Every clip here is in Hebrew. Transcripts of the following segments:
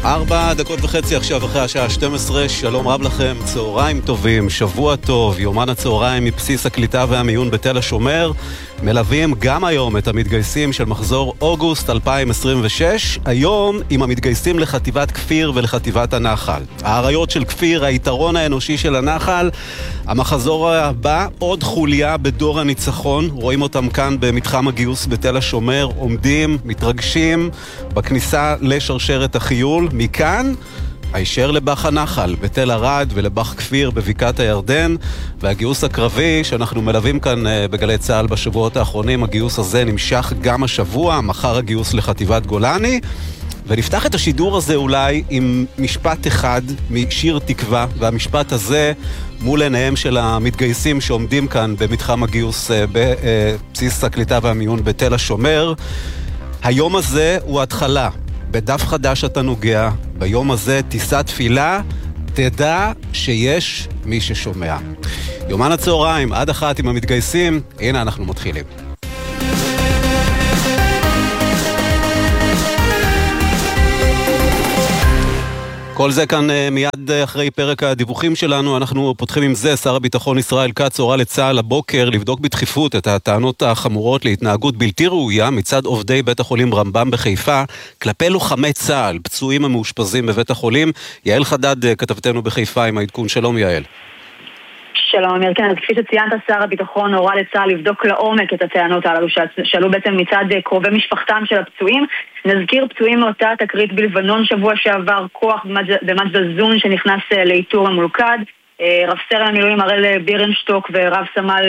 4:30 עכשיו אחרי השעה 12, שלום רב לכם, צהריים טובים, שבוע טוב, יומן הצהריים מבסיס הקליטה והמיון בתל השומר, מלווים גם היום את המתגייסים של מחזור אוגוסט 2026, היום עם המתגייסים לחטיבת כפיר ולחטיבת הנחל. האריות של כפיר, היתרון האנושי של הנחל, המחזור הבא, עוד חוליה בדור הניצחון, רואים אותם כאן במתחם הגיוס בתל השומר, עומדים, מתרגשים בכניסה לשרשרת החיול, מכאן הישר לבח הנחל בתל ערד ולבח כפיר בבקעת הירדן, והגיוס הקרבי שאנחנו מלווים כאן בגלי צהל בשבועות האחרונים, הגיוס הזה נמשך גם השבוע, מחר הגיוס לחטיבת גולני, ונפתח את השידור הזה אולי עם משפט אחד משיר תקווה, והמשפט הזה מול עיניהם של המתגייסים שעומדים כאן במתחם הגיוס בבסיס הקליטה והמיון בתל השומר. היום הזה הוא התחלה, בדף חדש אתה נוגע, ביום הזה תישא תפילה, תדע שיש מי ששומע. יומן הצהריים עד 1 עם המתגייסים, הנה אנחנו מתחילים. כל זה כאן מיד אחרי פרק הדיווחים שלנו. אנחנו פותחים עם זה. שר הביטחון ישראל כץ הורה לצה"ל הבוקר לבדוק בדחיפות את הטענות החמורות להתנהגות בלתי ראויה מצד עובדי בית החולים רמב"ם בחיפה כלפי לוחמי צה"ל, פצועים המאושפזים בבית החולים. יעל חדד כתבתנו בחיפה עם העדכון. שלום יעל. שלום אמיר, כן, אז כפי שציינת, שר הביטחון הורה לצה"ל לבדוק לעומק את הטענות הללו שעלו בעצם מצד קרובי משפחתם של הפצועים. נזכיר פצועים מאותה תקרית בלבנון שבוע שעבר, כוח במג'דל-זון שנכנס לאיתור המולכד, רב סרן המילואים הראל בירנשטוק ורב סמל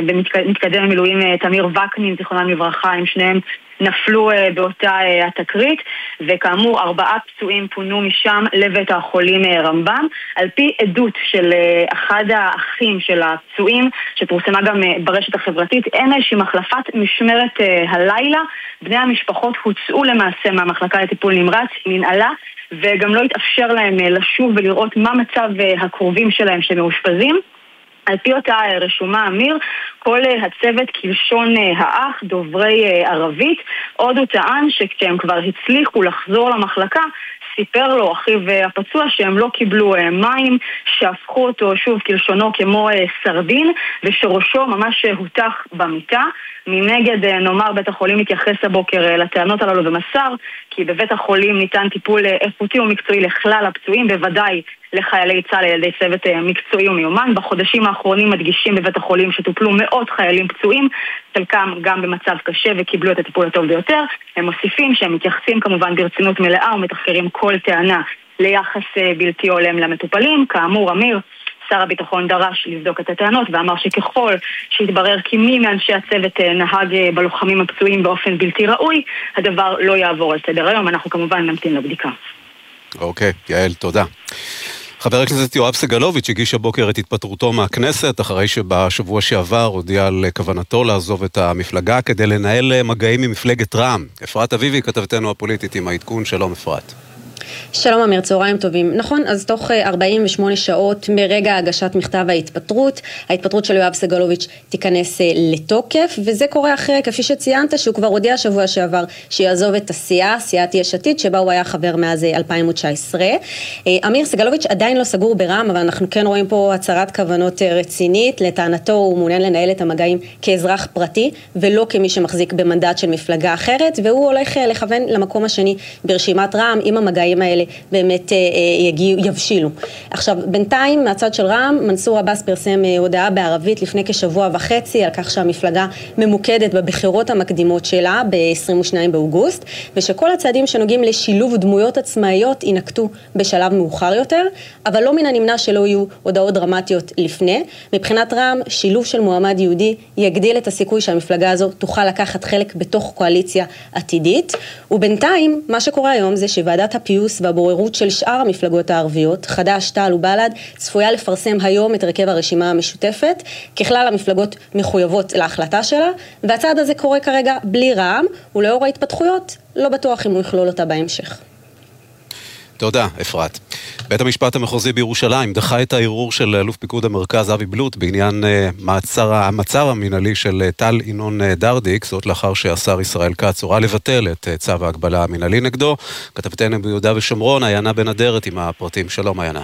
במתקדם המילואים תמיר וקנין, זיכרונם לברכה, עם שניהם נפלו באותה התקרית, וכאמור 4 פצועים פונו משם לבית החולים רמב"ם. על פי עדות של אחד האחים של הפצועים שפורסמה גם ברשת החברתית, אין איזושהי מחלפת משמרת הלילה, בני המשפחות הוצאו למעשה מהמחלקה לטיפול נמרץ, ננעלה, וגם לא התאפשר להם לשוב ולראות מה מצב הקרובים שלהם שמאושפזים. על פי אותה רשומה אמיר, כל הצוות כלשון האח, דוברי ערבית, עוד הוא טען שכשהם כבר הצליחו לחזור למחלקה, סיפר לו אחיו הפצוע שהם לא קיבלו מים, שהפכו אותו שוב כלשונו כמו סרדין, ושראשו ממש הותח במיטה. מנגד נאמר בית החולים התייחס הבוקר לטענות הללו ומסר כי בבית החולים ניתן טיפול איכותי ומקצועי לכלל הפצועים, בוודאי לחיילי צה"ל על ידי צוות מקצועי ומיומן. בחודשים האחרונים מדגישים בבית החולים שטופלו מאות חיילים פצועים, חלקם גם במצב קשה וקיבלו את הטיפול הטוב ביותר. הם מוסיפים שהם מתייחסים כמובן ברצינות מלאה ומתחקרים כל טענה ליחס בלתי הולם למטופלים. כאמור אמיר, שר הביטחון דרש לבדוק את הטענות ואמר שככל שהתברר כי מי מאנשי הצוות נהג בלוחמים הפצועים באופן בלתי ראוי, הדבר לא יעבור על סדר היום. אנחנו כמובן נמתין לבדיקה. אוקיי, יעל, תודה. חבר הכנסת יואב סגלוביץ' הגיש הבוקר את התפטרותו מהכנסת, אחרי שבשבוע שעבר הודיע על כוונתו לעזוב את המפלגה כדי לנהל מגעים עם מפלגת רע"מ. אפרת אביבי, כתבתנו הפוליטית עם העדכון. שלום אפרת. שלום אמיר, צהריים טובים. נכון, אז תוך 48 שעות מרגע הגשת מכתב ההתפטרות של יואב סגלוביץ' תיכנס לתוקף, וזה קורה אחרי, כפי שציינת, שהוא כבר הודיע שבוע שעבר שיעזוב את סיעת יש עתיד, שבה הוא היה חבר מאז 2019. אמיר, סגלוביץ' עדיין לא סגור ברע"מ, אבל אנחנו כן רואים פה הצהרת כוונות רצינית. לטענתו הוא מעוניין לנהל את המגעים כאזרח פרטי, ולא כמי שמחזיק במנדט של מפלגה אחרת, והוא הולך לכוון למקום השני ברשימת רע"מ, אם המגעים האלה באמת יבשילו. עכשיו, בינתיים מהצד של רע"מ, מנסור עבאס פרסם הודעה בערבית לפני כשבוע וחצי על כך שהמפלגה ממוקדת בבחירות המקדימות שלה ב-22 באוגוסט, ושכל הצעדים שנוגעים לשילוב דמויות עצמאיות ינקטו בשלב מאוחר יותר, אבל לא מן הנמנע שלא יהיו הודעות דרמטיות לפני. מבחינת רע"מ, שילוב של מועמד יהודי יגדיל את הסיכוי שהמפלגה הזו תוכל לקחת חלק בתוך קואליציה עתידית. ובינתיים, מה שקורה היום זה שוועדת הפיוס והבוררות של שאר המפלגות הערביות, חד"ש, תע"ל ובל"ד, צפויה לפרסם היום את הרכב הרשימה המשותפת. ככלל המפלגות מחויבות להחלטה שלה, והצעד הזה קורה כרגע בלי רע"מ, ולאור ההתפתחויות לא בטוח אם הוא יכלול אותה בהמשך. תודה, אפרת. בית המשפט המחוזי בירושלים דחה את הערעור של אלוף פיקוד המרכז אבי בלוט בעניין המעצר המנהלי של טל ינון דרדיק, זאת לאחר שהשר ישראל כץ הורה לבטל את צו ההגבלה המנהלי נגדו. כתבתנו ביהודה ושומרון, עיינה בן אדרת עם הפרטים. שלום עיינה.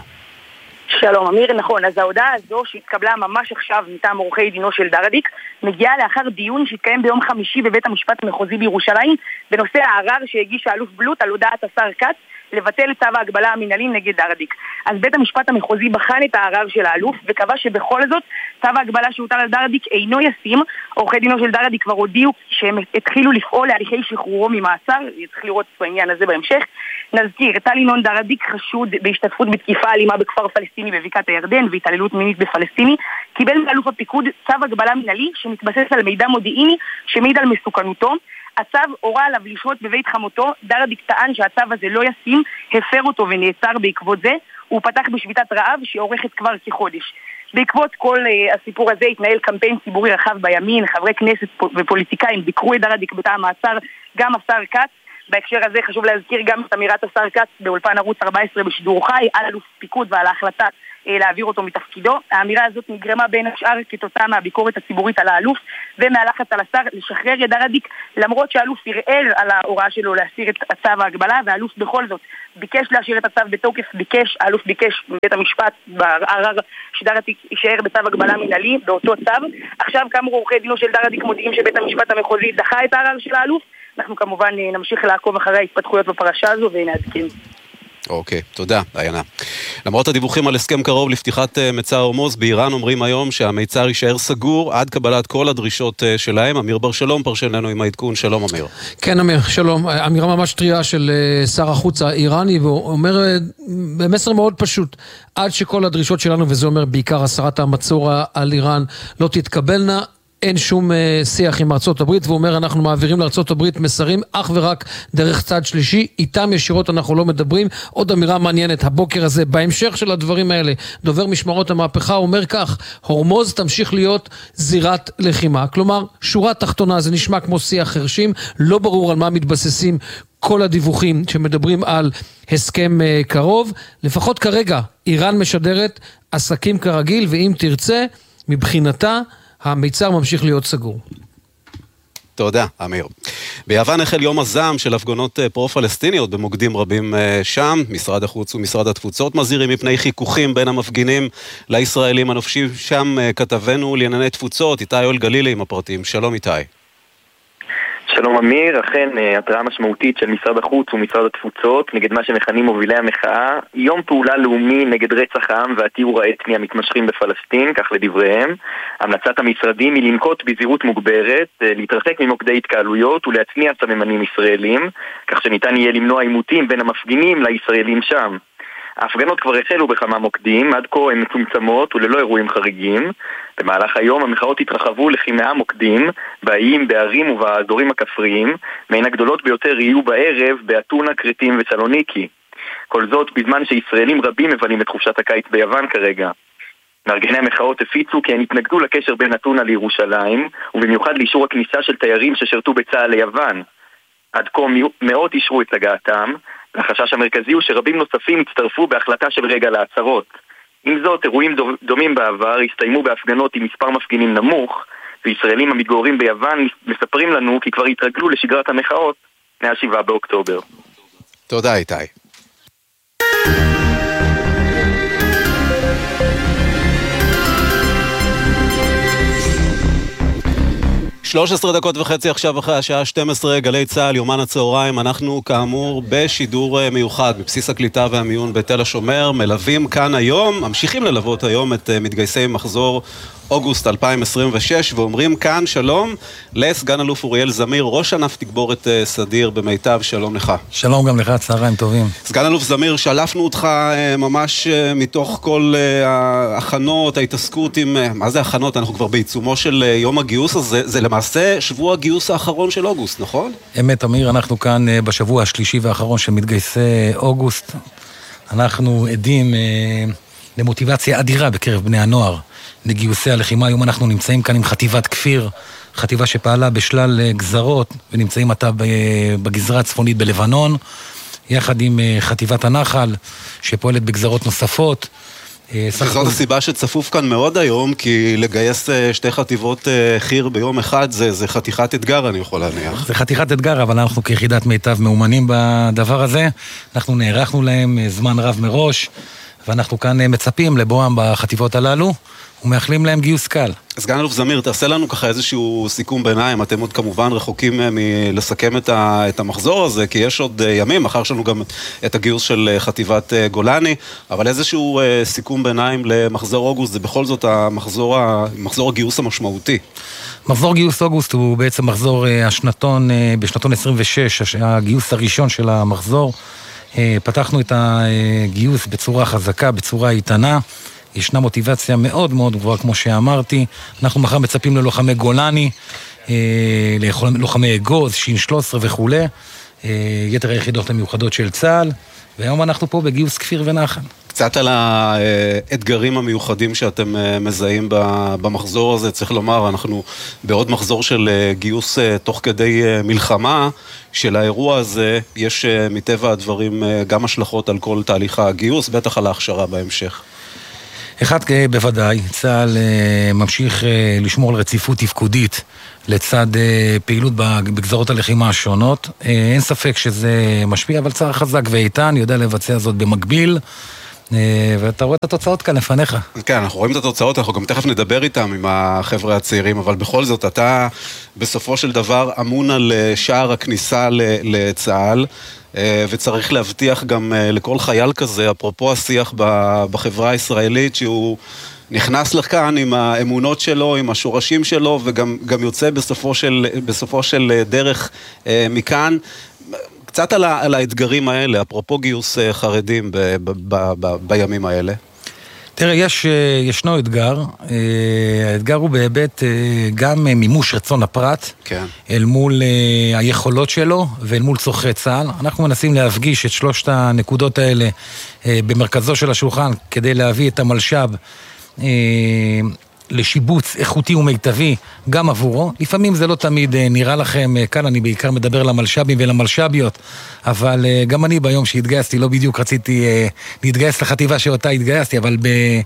שלום אמיר, נכון, אז ההודעה הזו שהתקבלה ממש עכשיו מטעם עורכי דינו של דרדיק מגיעה לאחר דיון שהתקיים ביום חמישי בבית המשפט המחוזי בירושלים בנושא הערר שהגיש האלוף בלוט על הודעת השר כץ לבטל את צו ההגבלה המנהלי נגד דרדיק. אז בית המשפט המחוזי בחן את הערר של האלוף וקבע שבכל זאת צו ההגבלה שהוטל על דרדיק אינו ישים. עורכי דינו של דרדיק כבר הודיעו שהם התחילו לפעול להליכי שחרורו ממעצר, צריך לראות את העניין הזה בהמשך. נזכיר, טל ינון דרדיק חשוד בהשתתפות בתקיפה אלימה בכפר פלסטיני בבקעת הירדן והתעללות מינית בפלסטיני, קיבל מאלוף הפיקוד צו הגבלה מנהלי שמתבסס על מידע מודיעיני שמעיד על מסוכנותו. הצו הורה עליו לשהות בבית חמותו. דרדיק טען שהצו הזה לא ישים, הפר אותו ונעצר בעקבות זה. הוא פתח בשביתת רעב שעורכת כבר כחודש. בעקבות כל הסיפור הזה התנהל קמפיין ציבורי רחב בימין, חברי כנסת ופוליטיקאים ביקרו את דרדיק בתא המעצר, גם השר כץ. בהקשר הזה חשוב להזכיר גם את אמירת השר כץ באולפן ערוץ 14 בשידור חי על אלוף פיקוד ועל ההחלטה להעביר אותו מתפקידו. האמירה הזאת נגרמה בין השאר כתוצאה מהביקורת הציבורית על האלוף ומהלחץ על השר לשחרר את דרדיק, למרות שהאלוף ערער על ההוראה שלו להסיר את צו ההגבלה, והאלוף בכל זאת ביקש להשאיר את הצו בתוקף. האלוף ביקש מבית המשפט בערר שדרדיק יישאר בצו הגבלה מנהלי באותו צו. עכשיו כאמור עורכי דינו של דרדיק מודיעים שבית המשפט המחוזי דחה את הערר של האלוף. אנחנו כמובן נמשיך לעקוב אחרי ההתפתחויות בפרשה הזו ונעדכן. אוקיי, תודה, עיינה. למרות הדיווחים על הסכם קרוב לפתיחת מצר הורמוז, באיראן אומרים היום שהמיצר יישאר סגור עד קבלת כל הדרישות שלהם. אמיר בר שלום פרשננו עם העדכון. שלום אמיר. כן אמיר, שלום. אמירה ממש טריה של שר החוץ האיראני, והוא אומר במסר מאוד פשוט, עד שכל הדרישות שלנו, וזה אומר בעיקר הסרת המצור על איראן, לא תתקבלנה, אין שום שיח עם ארצות הברית, והוא אומר אנחנו מעבירים לארצות הברית מסרים אך ורק דרך צד שלישי, איתם ישירות אנחנו לא מדברים. עוד אמירה מעניינת הבוקר הזה, בהמשך של הדברים האלה, דובר משמרות המהפכה אומר כך, הורמוז תמשיך להיות זירת לחימה, כלומר שורה תחתונה, זה נשמע כמו שיח חרשים, לא ברור על מה מתבססים כל הדיווחים שמדברים על הסכם קרוב. לפחות כרגע איראן משדרת עסקים כרגיל, ואם תרצה מבחינתה המיצר ממשיך להיות סגור. תודה, אמיר. ביוון החל יום הזעם של הפגנות פרו-פלסטיניות במוקדים רבים שם. משרד החוץ ומשרד התפוצות מזהירים מפני חיכוכים בין המפגינים לישראלים הנופשים שם. כתבנו לענייני תפוצות, איתי יואל גלילי עם הפרטים. שלום איתי. שלום אמיר, אכן התראה משמעותית של משרד החוץ ומשרד התפוצות נגד מה שמכנים מובילי המחאה, יום פעולה לאומי נגד רצח העם והטיהור האתני המתמשכים בפלסטין, כך לדבריהם. המלצת המשרדים היא לנקוט בזהירות מוגברת, להתרחק ממוקדי התקהלויות ולהצניע סממנים ישראלים, כך שניתן יהיה למנוע עימותים בין המפגינים לישראלים שם. ההפגנות כבר החלו בכמה מוקדים, עד כה הן מצומצמות וללא אירועים חריגים. במהלך היום המחאות התרחבו לכ100 מוקדים, באיים, בערים ובאזורים הכפריים, מהן הגדולות ביותר יהיו בערב באתונה, קרטים וסלוניקי. כל זאת בזמן שישראלים רבים מבלים את חופשת הקיץ ביוון כרגע. מארגני המחאות הפיצו כי הן התנגדו לקשר בין אתונה לירושלים, ובמיוחד לאישור הכניסה של תיירים ששרתו בצה"ל ליוון. עד כה מאות אישרו את הגעתם, והחשש המרכזי הוא שרבים נוספים הצטרפו בהחלטה של רגע לעצרות. עם זאת, אירועים דומים בעבר הסתיימו בהפגנות עם מספר מפגינים נמוך, וישראלים המתגוררים ביוון מספרים לנו כי כבר התרגלו לשגרת המחאות מה-7 באוקטובר. תודה איתי. 13:30 עכשיו אחרי השעה 12, גלי צהל, יומן הצהריים. אנחנו כאמור בשידור מיוחד בבסיס הקליטה והמיון בתל השומר, מלווים כאן היום, ממשיכים ללוות היום את מתגייסי מחזור אוגוסט 2026, ואומרים כאן שלום לסגן אלוף אוריאל זמיר, ראש ענף תגבורת סדיר במיטב. שלום לך. שלום גם לך, צהריים טובים. סגן אלוף זמיר, שלפנו אותך ממש מתוך כל ההכנות, ההתעסקות עם, מה זה הכנות? אנחנו כבר בעיצומו של יום הגיוס הזה, זה למעשה שבוע הגיוס האחרון של אוגוסט, נכון? אמת אמיר, אנחנו כאן בשבוע השלישי והאחרון של מתגייסי אוגוסט. אנחנו עדים למוטיבציה אדירה בקרב בני הנוער לגיוסי הלחימה. היום אנחנו נמצאים כאן עם חטיבת כפיר, חטיבה שפעלה בשלל גזרות, ונמצאים עתה בגזרה הצפונית בלבנון, יחד עם חטיבת הנחל, שפועלת בגזרות נוספות. וזאת הסיבה שצפוף כאן מאוד היום, כי לגייס שתי חטיבות חיר ביום אחד זה חתיכת אתגר, אני יכול להניח. זה חתיכת אתגר, אבל אנחנו כיחידת מיטב מאומנים בדבר הזה. אנחנו נערכנו להם זמן רב מראש, ואנחנו כאן מצפים לבואם בחטיבות הללו, ומאחלים להם גיוס קל. סגן אלוף זמיר, תעשה לנו ככה איזשהו סיכום ביניים, אתם עוד כמובן רחוקים מלסכם את המחזור הזה, כי יש עוד ימים, מחר יש לנו גם את הגיוס של חטיבת גולני, אבל איזשהו סיכום ביניים למחזור אוגוסט, זה בכל זאת מחזור הגיוס המשמעותי. מחזור גיוס אוגוסט הוא בעצם מחזור השנתון, בשנתון 26, הגיוס הראשון של המחזור. פתחנו את הגיוס בצורה חזקה, בצורה איתנה. ישנה מוטיבציה מאוד מאוד גבוהה, כמו שאמרתי. אנחנו מחר מצפים ללוחמי גולני, ללוחמי אגוז, שין 13 וכו', יתר היחידות המיוחדות של צה"ל, והיום אנחנו פה בגיוס כפיר ונחל. קצת על האתגרים המיוחדים שאתם מזהים במחזור הזה, צריך לומר, אנחנו בעוד מחזור של גיוס תוך כדי מלחמה, של האירוע הזה יש מטבע הדברים גם השלכות על כל תהליך הגיוס, בטח על ההכשרה בהמשך. אחד בוודאי, צה"ל ממשיך לשמור על רציפות תפקודית לצד פעילות בגזרות הלחימה השונות. אין ספק שזה משפיע, אבל צה"ל חזק ואיתן, יודע לבצע זאת במקביל, ואתה רואה את התוצאות כאן לפניך. כן, אנחנו רואים את התוצאות, אנחנו גם תכף נדבר איתם עם החבר'ה הצעירים, אבל בכל זאת אתה בסופו של דבר אמון על שער הכניסה לצה"ל, וצריך להבטיח גם לכל חייל כזה, אפרופו השיח בחברה הישראלית, שהוא נכנס לכאן עם האמונות שלו, עם השורשים שלו, וגם יוצא בסופו של דרך מכאן. קצת על האתגרים האלה, אפרופו גיוס חרדים בימים האלה. תראה, ישנו אתגר, האתגר הוא בהיבט גם מימוש רצון הפרט, כן. אל מול היכולות שלו ואל מול צורכי צה"ל. אנחנו מנסים להפגיש את שלושת הנקודות האלה במרכזו של השולחן, כדי להביא את המלש"ב לשיבוץ איכותי ומיטבי גם עבורו. לפעמים זה לא תמיד נראה לכם, כאן אני בעיקר מדבר למלש"בים ולמלש"ביות, אבל גם אני ביום שהתגייסתי לא בדיוק רציתי להתגייס לחטיבה שאותה התגייסתי, אבל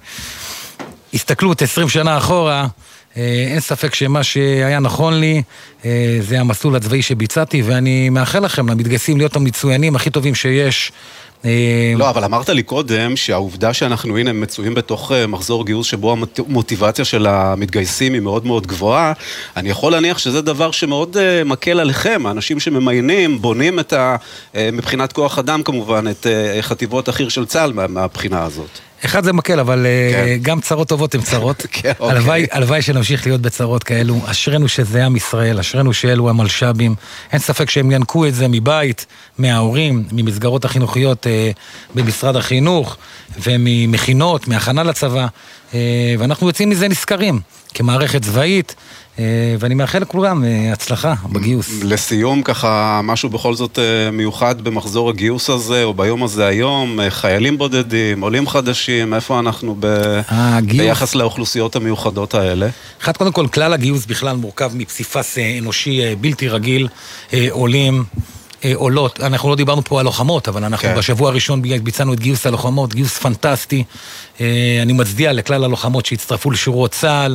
בהסתכלות 20 שנה אחורה, אין ספק שמה שהיה נכון לי זה המסלול הצבאי שביצעתי, ואני מאחל לכם למתגייסים להיות המצוינים הכי טובים שיש. לא, אבל אמרת לי קודם שהעובדה שאנחנו הנה מצויים בתוך מחזור גיוס שבו המוטיבציה של המתגייסים היא מאוד מאוד גבוהה, אני יכול להניח שזה דבר שמאוד מקל עליכם, האנשים שממיינים, בונים מבחינת כוח אדם כמובן, את חטיבות החי"ר של צה"ל מהבחינה הזאת. אחד זה מקל, אבל גם צרות טובות הן צרות. הלוואי שנמשיך להיות בצרות כאלו. אשרנו שזה עם ישראל, אשרנו שאלו המלש"בים. אין ספק שהם ינקו את זה מבית, מההורים, ממסגרות החינוכיות במשרד החינוך, וממכינות, מהכנה לצבא. ואנחנו יוצאים מזה נזכרים, כמערכת צבאית, ואני מאחל לכולם הצלחה בגיוס. לסיום, ככה, משהו בכל זאת מיוחד במחזור הגיוס הזה, או ביום הזה היום, חיילים בודדים, עולים חדשים, איפה אנחנו ביחס לאוכלוסיות המיוחדות האלה? אחד, קודם כל, כלל הגיוס בכלל מורכב מפסיפס אנושי בלתי רגיל, עולים, עולות. אנחנו לא דיברנו פה על לוחמות, אבל אנחנו בשבוע הראשון ביצענו את גיוס הלוחמות, גיוס פנטסטי. אני מצדיע לכלל הלוחמות שהצטרפו לשורות צה"ל,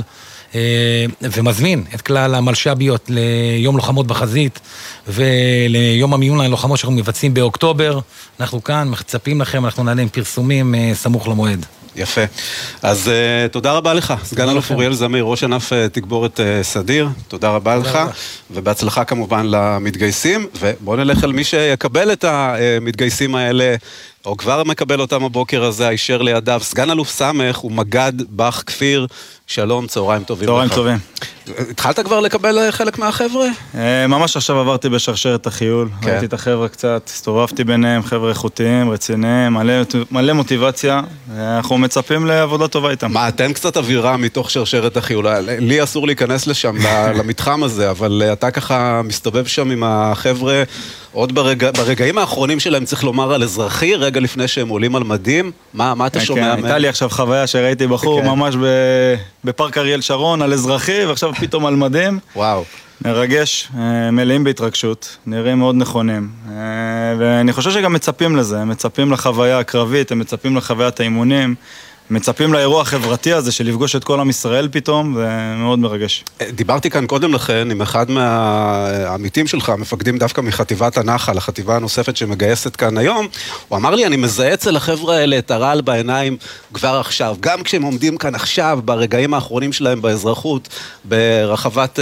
ומזמין את כלל המלש"ביות ליום לוחמות בחזית וליום המיון ללוחמות שאנחנו מבצעים באוקטובר. אנחנו כאן, מצפים לכם, אנחנו נעלה עם פרסומים סמוך למועד. יפה. אז תודה רבה לך, סגן אלוף אוריאל זמיר, ראש ענף תגבורת סדיר, תודה רבה לך, ובהצלחה כמובן למתגייסים, ובואו נלך על מי שיקבל את המתגייסים האלה, או כבר מקבל אותם הבוקר הזה, הישר לידיו, סגן אלוף סמך הוא מג"ד בח כפיר, שלום, צהריים טובים. צהריים טובים. התחלת כבר לקבל חלק מהחבר'ה? ממש עכשיו עברתי בשרשרת החיול, ראיתי את החבר'ה קצת, הסתובבתי ביניהם, חבר'ה איכותיים, רציניים, מלא מוטיבציה, אנחנו מצפים לעבודה טובה איתם. מה, תן קצת אווירה מתוך שרשרת החיול, לי אסור להיכנס לשם, למתחם הזה, אבל אתה ככה מסתובב שם עם החבר'ה, עוד ברגעים האחרונים שלהם צריך לומר על אזרחי, רגע לפני שהם עולים על מדים, מה אתה שומע מהם? הייתה לי עכשיו חוויה שראיתי בחור ממש בפארק אריאל שרון על אזרחי, ועכשיו פתאום על מדים. וואו. מרגש, מלאים בהתרגשות, נראים מאוד נכונים, ואני חושב שגם מצפים לזה, הם מצפים לחוויה הקרבית, הם מצפים לחוויית האימונים, מצפים לאירוע החברתי הזה של לפגוש את כל עם ישראל פתאום, זה מאוד מרגש. דיברתי כאן קודם לכן עם אחד מהעמיתים שלך, המפקדים דווקא מחטיבת הנחל, החטיבה הנוספת שמגייסת כאן היום, הוא אמר לי, אני מזהה אצל החבר'ה האלה את הרעל בעיניים כבר עכשיו, גם כשהם עומדים כאן עכשיו, ברגעים האחרונים שלהם באזרחות, ברחבת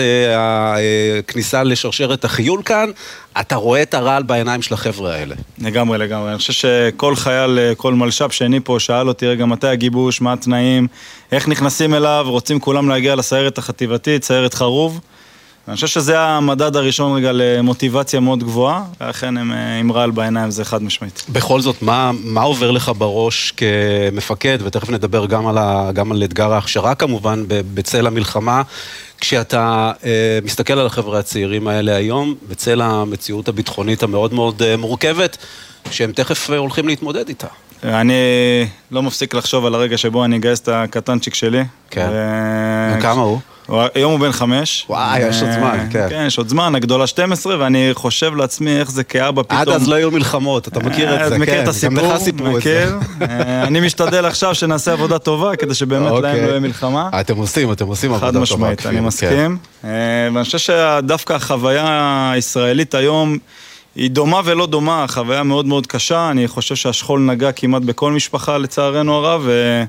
הכניסה לשרשרת החיול כאן, אתה רואה את הרעל בעיניים של החבר'ה האלה. לגמרי, לגמרי. אני חושב שכל חייל, כל מלש"ב שני פה, שאל אותי רגע מתי הגיבוש, מה התנאים, איך נכנסים אליו, רוצים כולם להגיע לסיירת החטיבתית, סיירת חרוב. אני חושב שזה המדד הראשון רגע למוטיבציה מאוד גבוהה, ולכן הם עם רעל בעיניים, זה חד משמעית. בכל זאת, מה עובר לך בראש כמפקד, ותכף נדבר גם על אתגר ההכשרה כמובן, בצל המלחמה, כשאתה מסתכל על החבר'ה הצעירים האלה היום, בצל המציאות הביטחונית המאוד מאוד מורכבת, שהם תכף הולכים להתמודד איתה. אני לא מפסיק לחשוב על הרגע שבו אני אגייס את הקטנצ'יק שלי. כן. וכמה הוא? היום הוא בן 5. וואי, יש עוד זמן, כן. כן, יש עוד זמן, הגדולה 12, ואני חושב לעצמי איך זה כאבא פתאום. עד אז לא היו מלחמות, אתה מכיר את זה, מכיר את הסיפור, מכיר. אני משתדל עכשיו שנעשה עבודה טובה, כדי שבאמת להם לא יהיה מלחמה. אתם עושים עבודה טובה. חד משמעית, אני מסכים. ואני חושב שדווקא החוויה הישראלית היום, היא דומה ולא דומה, חוויה מאוד מאוד קשה, אני חושב שהשכול נגע כמעט בכל משפחה לצערנו הרב,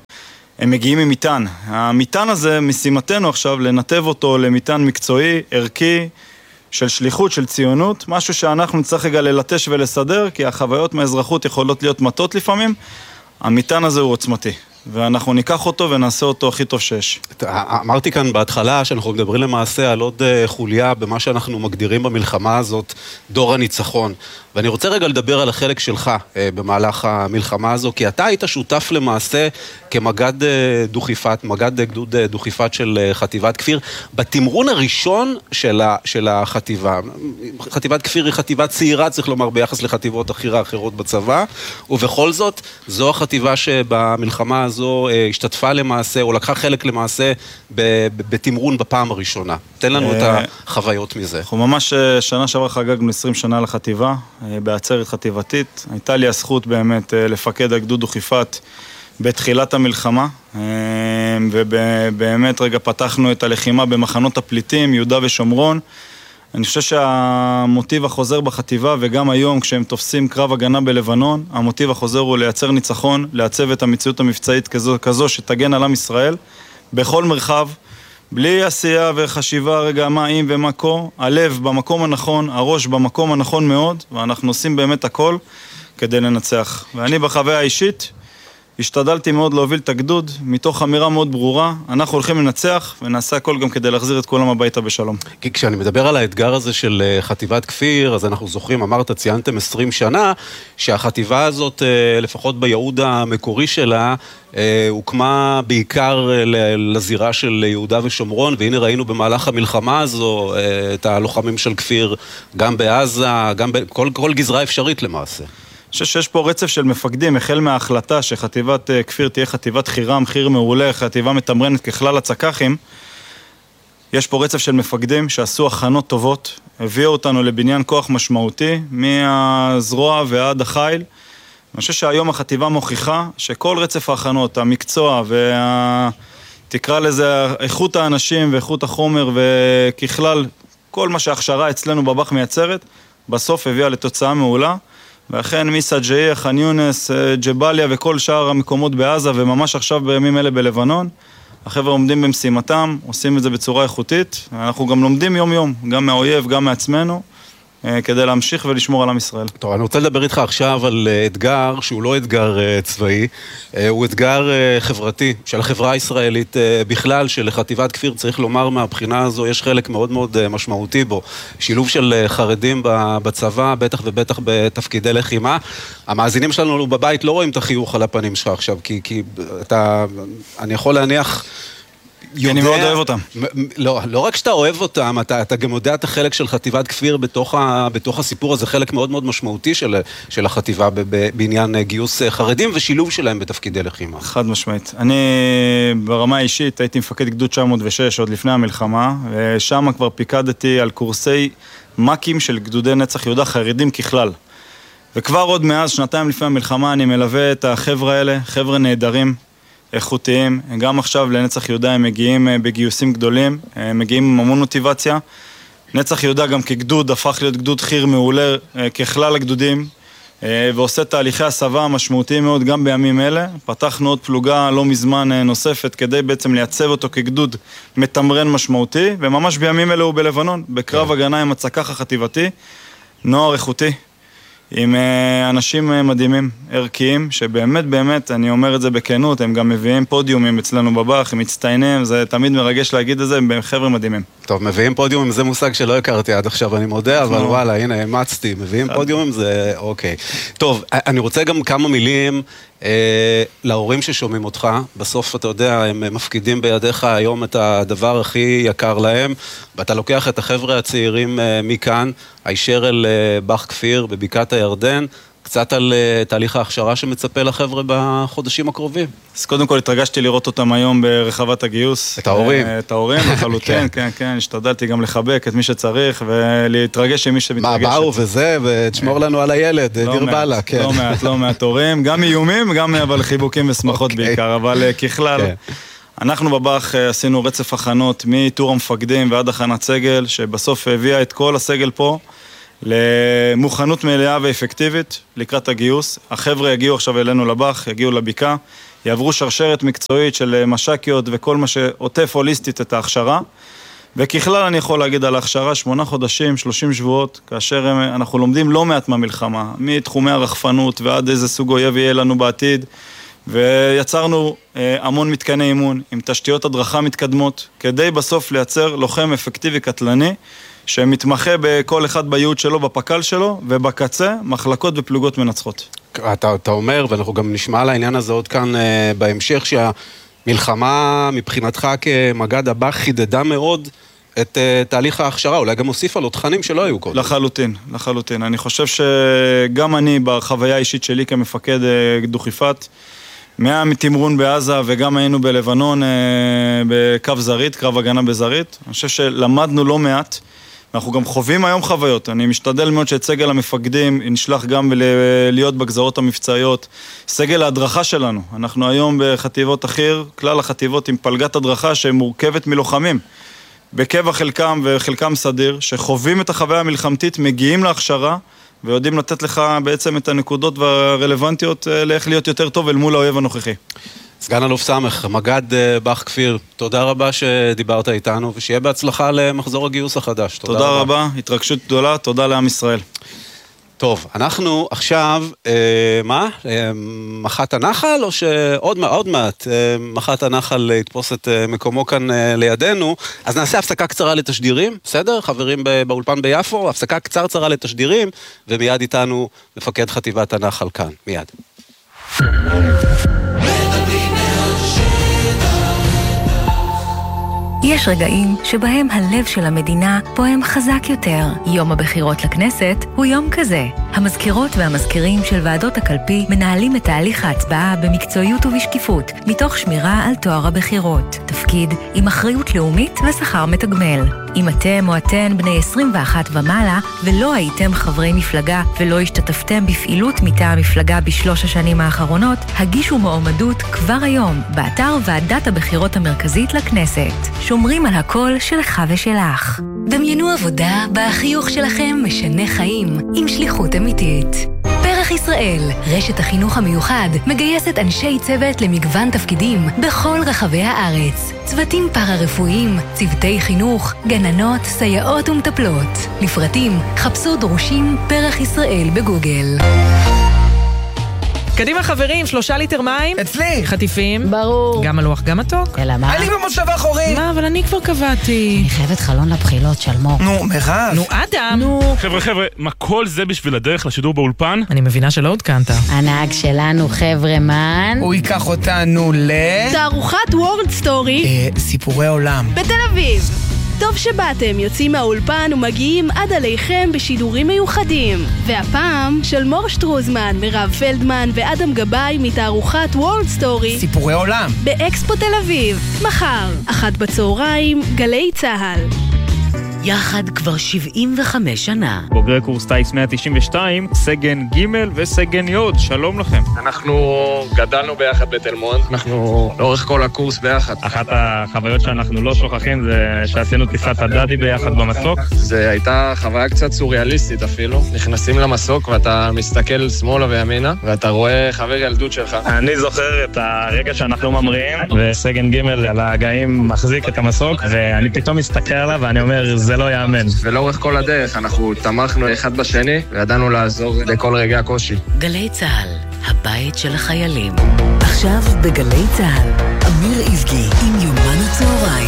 והם מגיעים עם מיטן. המיטן הזה, משימתנו עכשיו, לנתב אותו למיטן מקצועי, ערכי, של שליחות, של ציונות, משהו שאנחנו נצטרך רגע ללטש ולסדר, כי החוויות מהאזרחות יכולות להיות מטות לפעמים, המיטן הזה הוא עוצמתי. ואנחנו ניקח אותו ונעשה אותו הכי טוב שיש. אמרתי כאן בהתחלה שאנחנו מדברים למעשה על עוד חוליה במה שאנחנו מגדירים במלחמה הזאת, דור הניצחון. ואני רוצה רגע לדבר על החלק שלך במהלך המלחמה הזו, כי אתה היית שותף למעשה כמגד דוכיפת, מגד גדוד דוכיפת של חטיבת כפיר, בתמרון הראשון של החטיבה. חטיבת כפיר היא חטיבה צעירה, צריך לומר, ביחס לחטיבות אחרות בצבא, ובכל זאת, זו החטיבה שבמלחמה הזו השתתפה למעשה, או לקחה חלק למעשה בתמרון בפעם הראשונה. תן לנו את החוויות מזה. אנחנו ממש שנה שעברה חגגנו 20 שנה לחטיבה, בעצרת חטיבתית. הייתה לי הזכות באמת לפקד הגדוד דוכיפת בתחילת המלחמה, ובאמת רגע פתחנו את הלחימה במחנות הפליטים, יהודה ושומרון. אני חושב שהמוטיב החוזר בחטיבה, וגם היום כשהם תופסים קרב הגנה בלבנון, המוטיב החוזר הוא לייצר ניצחון, לעצב את המציאות המבצעית כזו שתגן על עם ישראל, בכל מרחב, בלי עשייה וחשיבה רגע מה אם ומה כה, הלב במקום הנכון, הראש במקום הנכון מאוד, ואנחנו עושים באמת הכל כדי לנצח. ואני בחוויה האישית, השתדלתי מאוד להוביל את הגדוד, מתוך אמירה מאוד ברורה, אנחנו הולכים לנצח, ונעשה הכל גם כדי להחזיר את כולם הביתה בשלום. כי כשאני מדבר על האתגר הזה של חטיבת כפיר, אז אנחנו זוכרים, אמרת, ציינתם 20 שנה, שהחטיבה הזאת, לפחות בייעוד המקורי שלה, הוקמה בעיקר לזירה של יהודה ושומרון, והנה ראינו במהלך המלחמה הזו, את הלוחמים של כפיר, גם בעזה, גם בכל גזרה אפשרית למעשה. אני חושב שיש פה רצף של מפקדים, החל מההחלטה שחטיבת כפיר תהיה חטיבת חירם, חיר מעולה, חטיבה מתמרנת ככלל הצקחים. יש פה רצף של מפקדים שעשו הכנות טובות, הביאו אותנו לבניין כוח משמעותי, מהזרוע ועד החיל. אני חושב שהיום החטיבה מוכיחה שכל רצף ההכנות, המקצוע תקרא לזה איכות האנשים ואיכות החומר וככלל כל מה שההכשרה אצלנו בבח מייצרת, בסוף הביאה לתוצאה מעולה. ואכן מסג'איה, ח'אן יונס, ג'באליה וכל שאר המקומות בעזה, וממש עכשיו בימים אלה בלבנון, החבר'ה עומדים במשימתם, עושים את זה בצורה איכותית, אנחנו גם לומדים יום יום, גם מהאויב, גם מעצמנו, כדי להמשיך ולשמור על עם ישראל. טוב, אני רוצה לדבר איתך עכשיו על אתגר שהוא לא אתגר צבאי, הוא אתגר חברתי של החברה הישראלית בכלל, שלחטיבת כפיר צריך לומר מהבחינה הזו, יש חלק מאוד מאוד משמעותי בו, שילוב של חרדים בצבא, בטח ובטח בתפקידי לחימה. המאזינים שלנו בבית לא רואים את החיוך על הפנים שלך עכשיו, כי אני יכול להניח אני מאוד אוהב אותם. לא רק שאתה אוהב אותם, אתה גם יודע את החלק של חטיבת כפיר בתוך הסיפור הזה, חלק מאוד מאוד משמעותי של החטיבה בעניין גיוס חרדים ושילוב שלהם בתפקידי לחימה. חד משמעית. אני ברמה האישית הייתי מפקד גדוד 906 עוד לפני המלחמה, ושם כבר פיקדתי על קורסי מקים של גדודי נצח יהודה חרדים ככלל. וכבר עוד מאז, שנתיים לפני המלחמה, אני מלווה את החבר'ה האלה, חבר'ה נהדרים, איכותיים. גם עכשיו לנצח יהודה הם מגיעים בגיוסים גדולים, הם מגיעים עם המון מוטיבציה. נצח יהודה גם כגדוד הפך להיות גדוד חיר מעולה ככלל הגדודים, ועושה תהליכי הסבה משמעותיים מאוד גם בימים אלה. פתחנו עוד פלוגה לא מזמן נוספת כדי בעצם לייצב אותו כגדוד מתמרן משמעותי, וממש בימים אלה הוא בלבנון, בקרב הגנה עם הצקח החטיבתי, נוער איכותי, עם אנשים מדהימים, ערכיים, שבאמת, באמת, אני אומר את זה בכנות, הם גם מביאים פודיומים אצלנו בבח, הם מצטיינים, זה תמיד מרגש להגיד את זה, הם חבר'ה מדהימים. טוב, מביאים פודיומים, זה מושג שלא הכרתי עד עכשיו, אני מודה, אבל וואלה, הנה, המצתי, מביאים פודיומים, זה אוקיי. טוב, אני רוצה גם כמה מילים להורים ששומעים אותך, בסוף אתה יודע, הם מפקידים בידיך היום את הדבר הכי יקר להם, ואתה לוקח את החבר'ה הצעירים מכאן, הישר אל בח כפיר בבקעת הירדן, קצת על תהליך ההכשרה שמצפה לחבר'ה בחודשים הקרובים. אז קודם כל התרגשתי לראות אותם היום ברחבת הגיוס. את ההורים. את ההורים, לחלוטין, כן, כן. השתדלתי גם לחבק את מי שצריך ולהתרגש עם מי שמתרגש. מה, באו וזה, ותשמור לנו על הילד, דיר בלה, כן. לא מעט הורים, גם איומים, גם אבל חיבוקים ושמחות בעיקר, אבל ככלל, אנחנו בבח עשינו רצף הכנות מתור המפקדים ועד הכנת סגל, שבסוף הביאה את כל הסגל פה, למוכנות מלאה ואפקטיבית לקראת הגיוס. החבר'ה יגיעו עכשיו אלינו לבח, יגיעו לבקעה, יעברו שרשרת מקצועית של משקיות וכל מה שעוטף הוליסטית את ההכשרה. וככלל אני יכול להגיד על ההכשרה 8 חודשים, 30 שבועות, כאשר אנחנו לומדים לא מעט מהמלחמה, מתחומי הרחפנות ועד איזה סוג אויב יהיה לנו בעתיד, ויצרנו המון מתקני אימון עם תשתיות הדרכה מתקדמות, כדי בסוף לייצר לוחם אפקטיבי קטלני, שמתמחה בכל אחד בייעוד שלו, בפקל שלו, ובקצה, מחלקות ופלוגות מנצחות. אתה אומר, ואנחנו גם נשמע על העניין הזה עוד כאן בהמשך, שהמלחמה מבחינתך כמג"ד הבח חידדה מאוד את תהליך ההכשרה, אולי גם הוסיפה לו תכנים שלא היו קודם. לחלוטין. אני חושב שגם אני, בחוויה האישית שלי כמפקד דוכיפת, מתמרון בעזה וגם היינו בלבנון בקו זרית, קרב הגנה בזרית, אני חושב שלמדנו לא מעט, אנחנו גם חווים היום חוויות, אני משתדל מאוד שאת סגל המפקדים נשלח גם להיות בגזרות המבצעיות, סגל ההדרכה שלנו, אנחנו היום בחטיבות אחיר, כלל החטיבות עם פלגת הדרכה שמורכבת מלוחמים, בקבע חלקם וחלקם סדיר, שחווים את החוויה המלחמתית, מגיעים להכשרה, ויודעים לתת לך בעצם את הנקודות והרלוונטיות לאיך להיות יותר טוב אל מול האויב הנוכחי. סגן אלוף סמך, מג"ד בח כפיר, תודה רבה שדיברת איתנו, ושיהיה בהצלחה למחזור הגיוס החדש. תודה רבה, התרגשות גדולה, תודה לעם ישראל. טוב, אנחנו עכשיו, מח"ט הנחל, או שעוד מעט מח"ט הנחל יתפוס את מקומו כאן לידינו, אז נעשה הפסקה קצרה לתשדירים, בסדר? חברים באולפן ביפו, הפסקה קצרה לתשדירים, ומיד איתנו מפקד חטיבת הנחל כאן, מיד. יש רגעים שבהם הלב של המדינה פועם חזק יותר. יום הבחירות לכנסת הוא יום כזה. המזכירות והמזכירים של ועדות הקלפי מנהלים את תהליך ההצבעה במקצועיות ובשקיפות, מתוך שמירה על טוהר הבחירות. תפקיד עם אחריות לאומית ושכר מתגמל. אם אתם או אתן בני 21 ומעלה ולא הייתם חברי מפלגה ולא השתתפתם בפעילות מטעם המפלגה בשלוש השנים האחרונות, הגישו מועמדות כבר היום באתר ועדת הבחירות המרכזית לכנסת. שומרים על הקול שלך ושלך. דמיינו עבודה בה החיוך שלכם משנה חיים עם שליחות אמיתית. פרח ישראל, רשת החינוך המיוחד, מגייסת אנשי צוות למגוון תפקידים בכל רחבי הארץ. צוותים פארה-רפואיים, צוותי חינוך, גננות, סייעות ומטפלות. לפרטים, חפשו דרושים פרח ישראל בגוגל. קדימה חברים, 3 ליטר מים. אצלי. חטיפים. ברור. גם מלוח, גם מתוק. אלא מה? אני במושב האחורי. מה, אבל אני כבר קבעתי. אני חייבת חלון לבחילות של מור. נו, מירב. נו, אדם. נו. חבר'ה, מה כל זה בשביל הדרך לשידור באולפן? אני מבינה שלא עודכנת. הנהג שלנו חבר'ה מן. הוא ייקח אותנו תערוכת וורלד סטורי. סיפורי עולם. בתל אביב. טוב שבאתם, יוצאים מהאולפן ומגיעים עד עליכם בשידורים מיוחדים. והפעם של מור שטרוזמן, מירב פלדמן ואדם גבאי מתערוכת וורלד סטורי. סיפורי עולם. באקספו תל אביב. מחר, 13:00, גלי צהל. יחד כבר 75 שנה. בוגרי קורס טייס 192, סגן ג' וסגן י', שלום לכם. אנחנו גדלנו ביחד בתל מונד, אנחנו לאורך כל הקורס ביחד. אחת החוויות שאנחנו לא שוכחים זה שעשינו טיסת הדדי ביחד במסוק. זה הייתה חוויה קצת סוריאליסטית אפילו. נכנסים למסוק ואתה מסתכל שמאלה וימינה, ואתה רואה חבר ילדות שלך. אני זוכר את הרגע שאנחנו ממריאים, וסגן ג' על ההגאים מחזיק את המסוק, ואני פתאום מסתכל עליו ואני אומר, זה לא יאמן. ולאורך כל הדרך אנחנו תמכנו אחד בשני, וידענו לעזור בכל רגעי הקושי. גלי צהל, הבית של החיילים. עכשיו בגלי צהל, אמיר איזגי עם יומן הצהריים.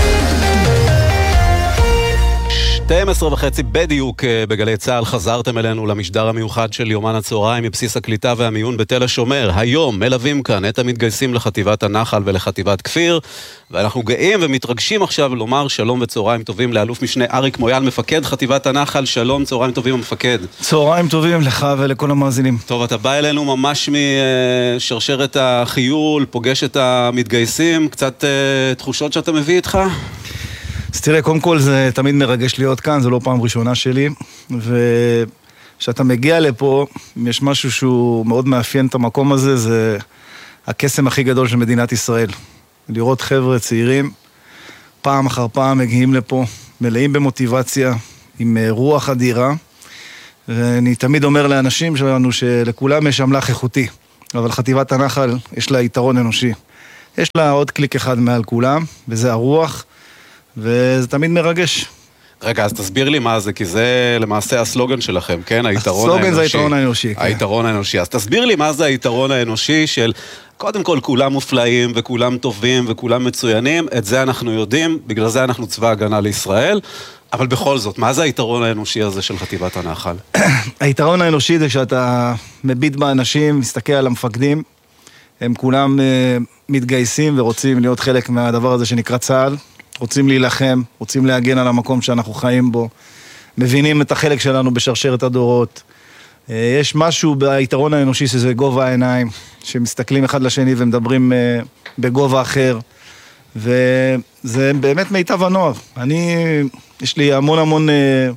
12:30 בדיוק בגלי צהל, חזרתם אלינו למשדר המיוחד של יומן הצהריים מבסיס הקליטה והמיון בתל השומר. היום מלווים כאן את המתגייסים לחטיבת הנחל ולחטיבת כפיר, ואנחנו גאים ומתרגשים עכשיו לומר שלום וצהריים טובים לאלוף משנה אריק מויאל, מפקד חטיבת הנחל. שלום, צהריים טובים המפקד. צהריים טובים לך ולכל המאזינים. טוב, אתה בא אלינו ממש משרשרת החיול, פוגש את המתגייסים, קצת תחושות שאתה מביא איתך? אז תראה, קודם כל זה תמיד מרגש להיות כאן, זה לא פעם ראשונה שלי, וכשאתה מגיע לפה, יש משהו שהוא מאוד מאפיין את המקום הזה, זה הקסם הכי גדול של מדינת ישראל. לראות חבר'ה צעירים, פעם אחר פעם מגיעים לפה, מלאים במוטיבציה, עם רוח אדירה, ואני תמיד אומר לאנשים שלנו שלכולם יש אמל"ח איכותי, אבל חטיבת הנחל יש לה יתרון אנושי. יש לה עוד קליק אחד מעל כולם, וזה הרוח, וזה תמיד מרגש. רגע, אז תסביר לי מה זה, כי זה למעשה הסלוגן שלכם, כן? היתרון האנושי. הסלוגן זה היתרון האנושי, כן. היתרון האנושי. אז תסביר לי מה זה היתרון האנושי של, קודם כל, כולם מופלאים, וכולם טובים, וכולם מצוינים, את זה אנחנו יודעים, בגלל זה אנחנו צבא הגנה לישראל, אבל בכל זאת, מה זה היתרון האנושי הזה של חטיבת הנחל? היתרון האנושי זה שאתה מביט באנשים, מסתכל על המפקדים, הם כולם מתגייסים ורוצים להיות חלק מהדבר הזה שנקרא צה"ל, רוצים להילחם, רוצים להגן על המקום שאנחנו חיים בו, מבינים את החלק שלנו בשרשרת הדורות. יש משהו ביתרון האנושי שזה גובה העיניים, שמסתכלים אחד לשני ומדברים בגובה אחר, וזה באמת מיטב הנוער. יש לי המון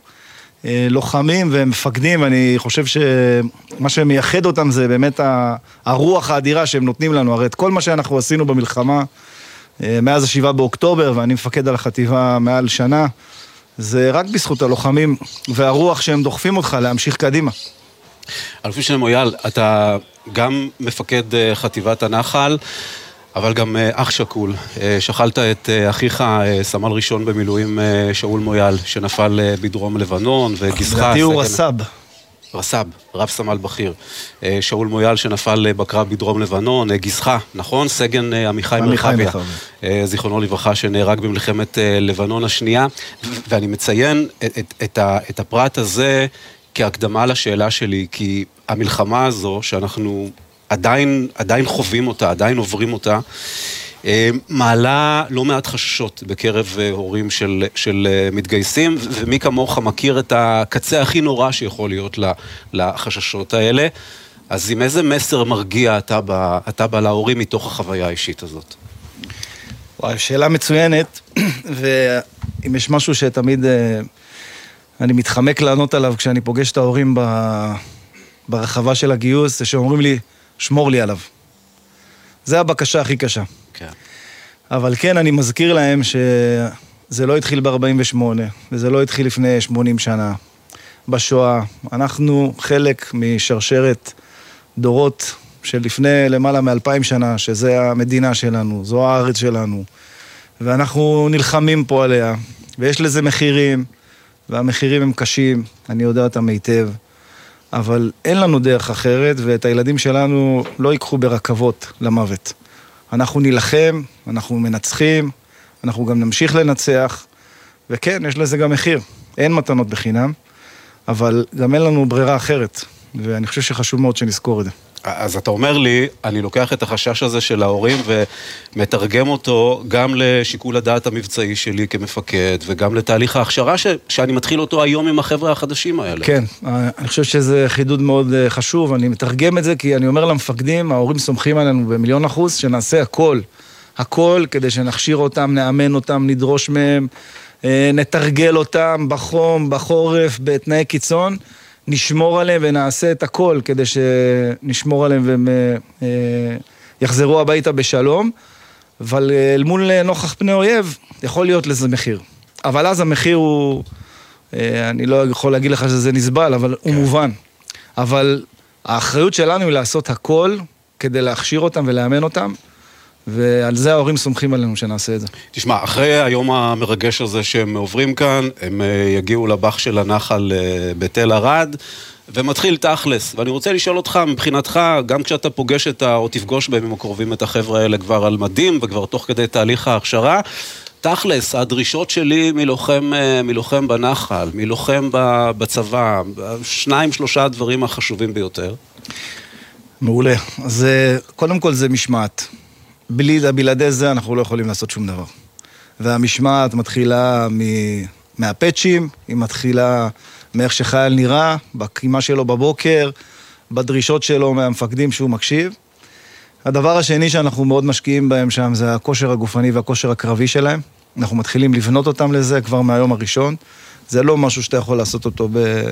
לוחמים ומפקדים, אני חושב שמה שמייחד אותם זה באמת הרוח האדירה שהם נותנים לנו. הרי את כל מה שאנחנו עשינו במלחמה, מאז 7 באוקטובר, ואני מפקד על החטיבה מעל שנה, זה רק בזכות הלוחמים והרוח שהם דוחפים אותך להמשיך קדימה. אלוף משנה מויאל, אתה גם מפקד חטיבת הנחל, אבל גם אח שכול. שכלת את אחיך, סמל ראשון במילואים שאול מויאל, שנפל בדרום לבנון, וגיסך... לדעתי הוא רס"ב, רב סמל בכיר. שאול מויאל שנפל בקרב בדרום לבנון, גיסך, נכון? סגן עמיחי מרחביה, זיכרונו לברכה, שנהרג במלחמת לבנון השנייה. ואני מציין את הפרט הזה כהקדמה לשאלה שלי, כי המלחמה הזו שאנחנו עדיין חווים אותה, עדיין עוברים אותה, מעלה לא מעט חששות בקרב הורים של מתגייסים, ומי כמוך מכיר את הקצה הכי נורא שיכול להיות לחששות האלה. אז עם איזה מסר מרגיע אתה בא להורים מתוך החוויה האישית הזאת? וואי, שאלה מצוינת, ואם יש משהו שתמיד אני מתחמק לענות עליו כשאני פוגש את ההורים ברחבה של הגיוס, זה שאומרים לי, שמור לי עליו. זה הבקשה הכי קשה. כן. אבל כן, אני מזכיר להם שזה לא התחיל ב-48, וזה לא התחיל לפני 80 שנה. בשואה, אנחנו חלק משרשרת דורות של לפני למעלה מ-2000 שנה, שזה המדינה שלנו, זו הארץ שלנו, ואנחנו נלחמים פה עליה, ויש לזה מחירים, והמחירים הם קשים, אני יודע אותם היטב, אבל אין לנו דרך אחרת, ואת הילדים שלנו לא ייקחו ברכבות למוות. אנחנו נילחם, אנחנו מנצחים, אנחנו גם נמשיך לנצח, וכן, יש לזה גם מחיר. אין מתנות בחינם, אבל גם אין לנו ברירה אחרת, ואני חושב שחשוב מאוד שנזכור את זה. אז אתה אומר לי, אני לוקח את החשש הזה של ההורים ומתרגם אותו גם לשיקול הדעת המבצעי שלי כמפקד, וגם לתהליך ההכשרה שאני מתחיל אותו היום עם החבר'ה החדשים האלה. כן, אני חושב שזה חידוד מאוד חשוב, אני מתרגם את זה כי אני אומר למפקדים, ההורים סומכים עלינו ב1,000,000%, שנעשה הכל כדי שנכשיר אותם, נאמן אותם, נדרוש מהם, נתרגל אותם בחום, בחורף, בתנאי קיצון, נשמור עליהם ונעשה את הכל כדי שנשמור עליהם והם יחזרו הביתה בשלום, אבל אל מול נוכח פני אויב יכול להיות לזה מחיר. אבל אז המחיר הוא, אני לא יכול להגיד לך שזה נסבל, אבל הוא מובן. אבל האחריות שלנו היא לעשות הכל כדי להכשיר אותם ולאמן אותם, ועל זה ההורים סומכים עלינו שנעשה את זה. תשמע, אחרי היום המרגש הזה שהם עוברים כאן, הם יגיעו לבח של הנחל בתל ערד, ומתחיל תכלס. ואני רוצה לשאול אותך, מבחינתך, גם כשאתה פוגש או תפגוש בימים הקרובים את החבר'ה האלה כבר על מדים, וכבר תוך כדי תהליך ההכשרה, תכלס, הדרישות שלי מלוחם בנחל, מלוחם בצבא, 2-3 דברים החשובים ביותר. מעולה. אז קודם כל זה משמעת. בלעדי זה אנחנו לא יכולים לעשות שום דבר. והמשמעת מתחילה מהפאצ'ים, היא מתחילה מאיך שחייל נראה, בקימה שלו בבוקר, בדרישות שלו מהמפקדים שהוא מקשיב. הדבר השני שאנחנו מאוד משקיעים בהם שם זה הכושר הגופני והכושר הקרבי שלהם. אנחנו מתחילים לבנות אותם לזה כבר מהיום הראשון. זה לא משהו שאתה יכול לעשות אותו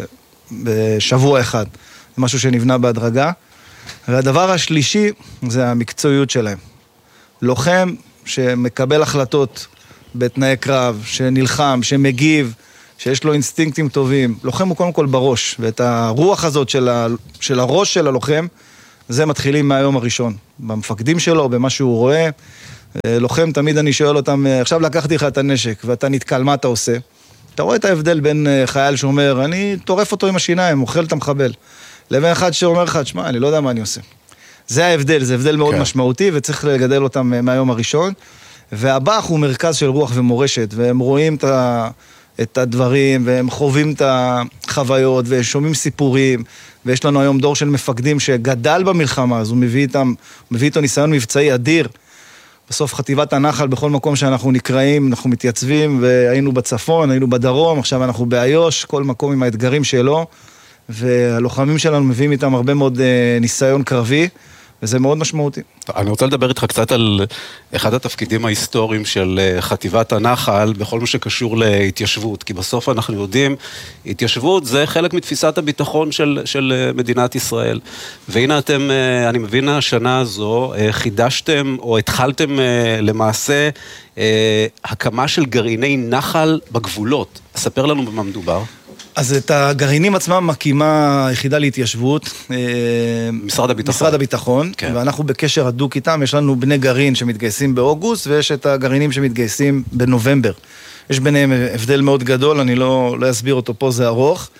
בשבוע אחד. זה משהו שנבנה בהדרגה. והדבר השלישי זה המקצועיות שלהם. לוחם שמקבל החלטות בתנאי קרב, שנלחם, שמגיב, שיש לו אינסטינקטים טובים. לוחם הוא קודם כל בראש, ואת הרוח הזאת של הראש של הלוחם, זה מתחילים מהיום הראשון. במפקדים שלו, במה שהוא רואה. לוחם, תמיד אני שואל אותם, עכשיו לקחתי לך את הנשק, ואתה נתקל, מה אתה עושה? אתה רואה את ההבדל בין חייל שאומר, אני טורף אותו עם השיניים, אוכל את המחבל. לבין אחד שאומר לך, תשמע, אני לא יודע מה אני עושה. זה ההבדל, זה הבדל מאוד משמעותי, וצריך לגדל אותם מהיום הראשון. והבח הוא מרכז של רוח ומורשת, והם רואים את הדברים, והם חווים את החוויות, ושומעים סיפורים, ויש לנו היום דור של מפקדים שגדל במלחמה, אז הוא מביא איתו ניסיון מבצעי אדיר. בסוף חטיבת הנחל, בכל מקום שאנחנו נקראים, אנחנו מתייצבים, והיינו בצפון, היינו בדרום, עכשיו אנחנו באיו"ש, כל מקום עם האתגרים שלו, והלוחמים שלנו מביאים איתם הרבה מאוד ניסיון קרבי, וזה מאוד משמעותי. אני רוצה לדבר איתך קצת על אחד התפקידים ההיסטוריים של חטיבת הנחל, בכל מה שקשור להתיישבות, כי בסוף אנחנו יודעים, התיישבות זה חלק מתפיסת הביטחון של מדינת ישראל. והנה אתם, אני מבין, השנה הזו, חידשתם או התחלתם למעשה הקמה של גרעיני נחל בגבולות. ספר לנו במה מדובר. אז את הגרעינים עצמם מקימה היחידה להתיישבות, משרד הביטחון, כן. ואנחנו בקשר הדוק איתם, יש לנו בני גרעין שמתגייסים באוגוסט, ויש את הגרעינים שמתגייסים בנובמבר. יש ביניהם הבדל מאוד גדול, אני לא אסביר אותו פה, זה ארוך,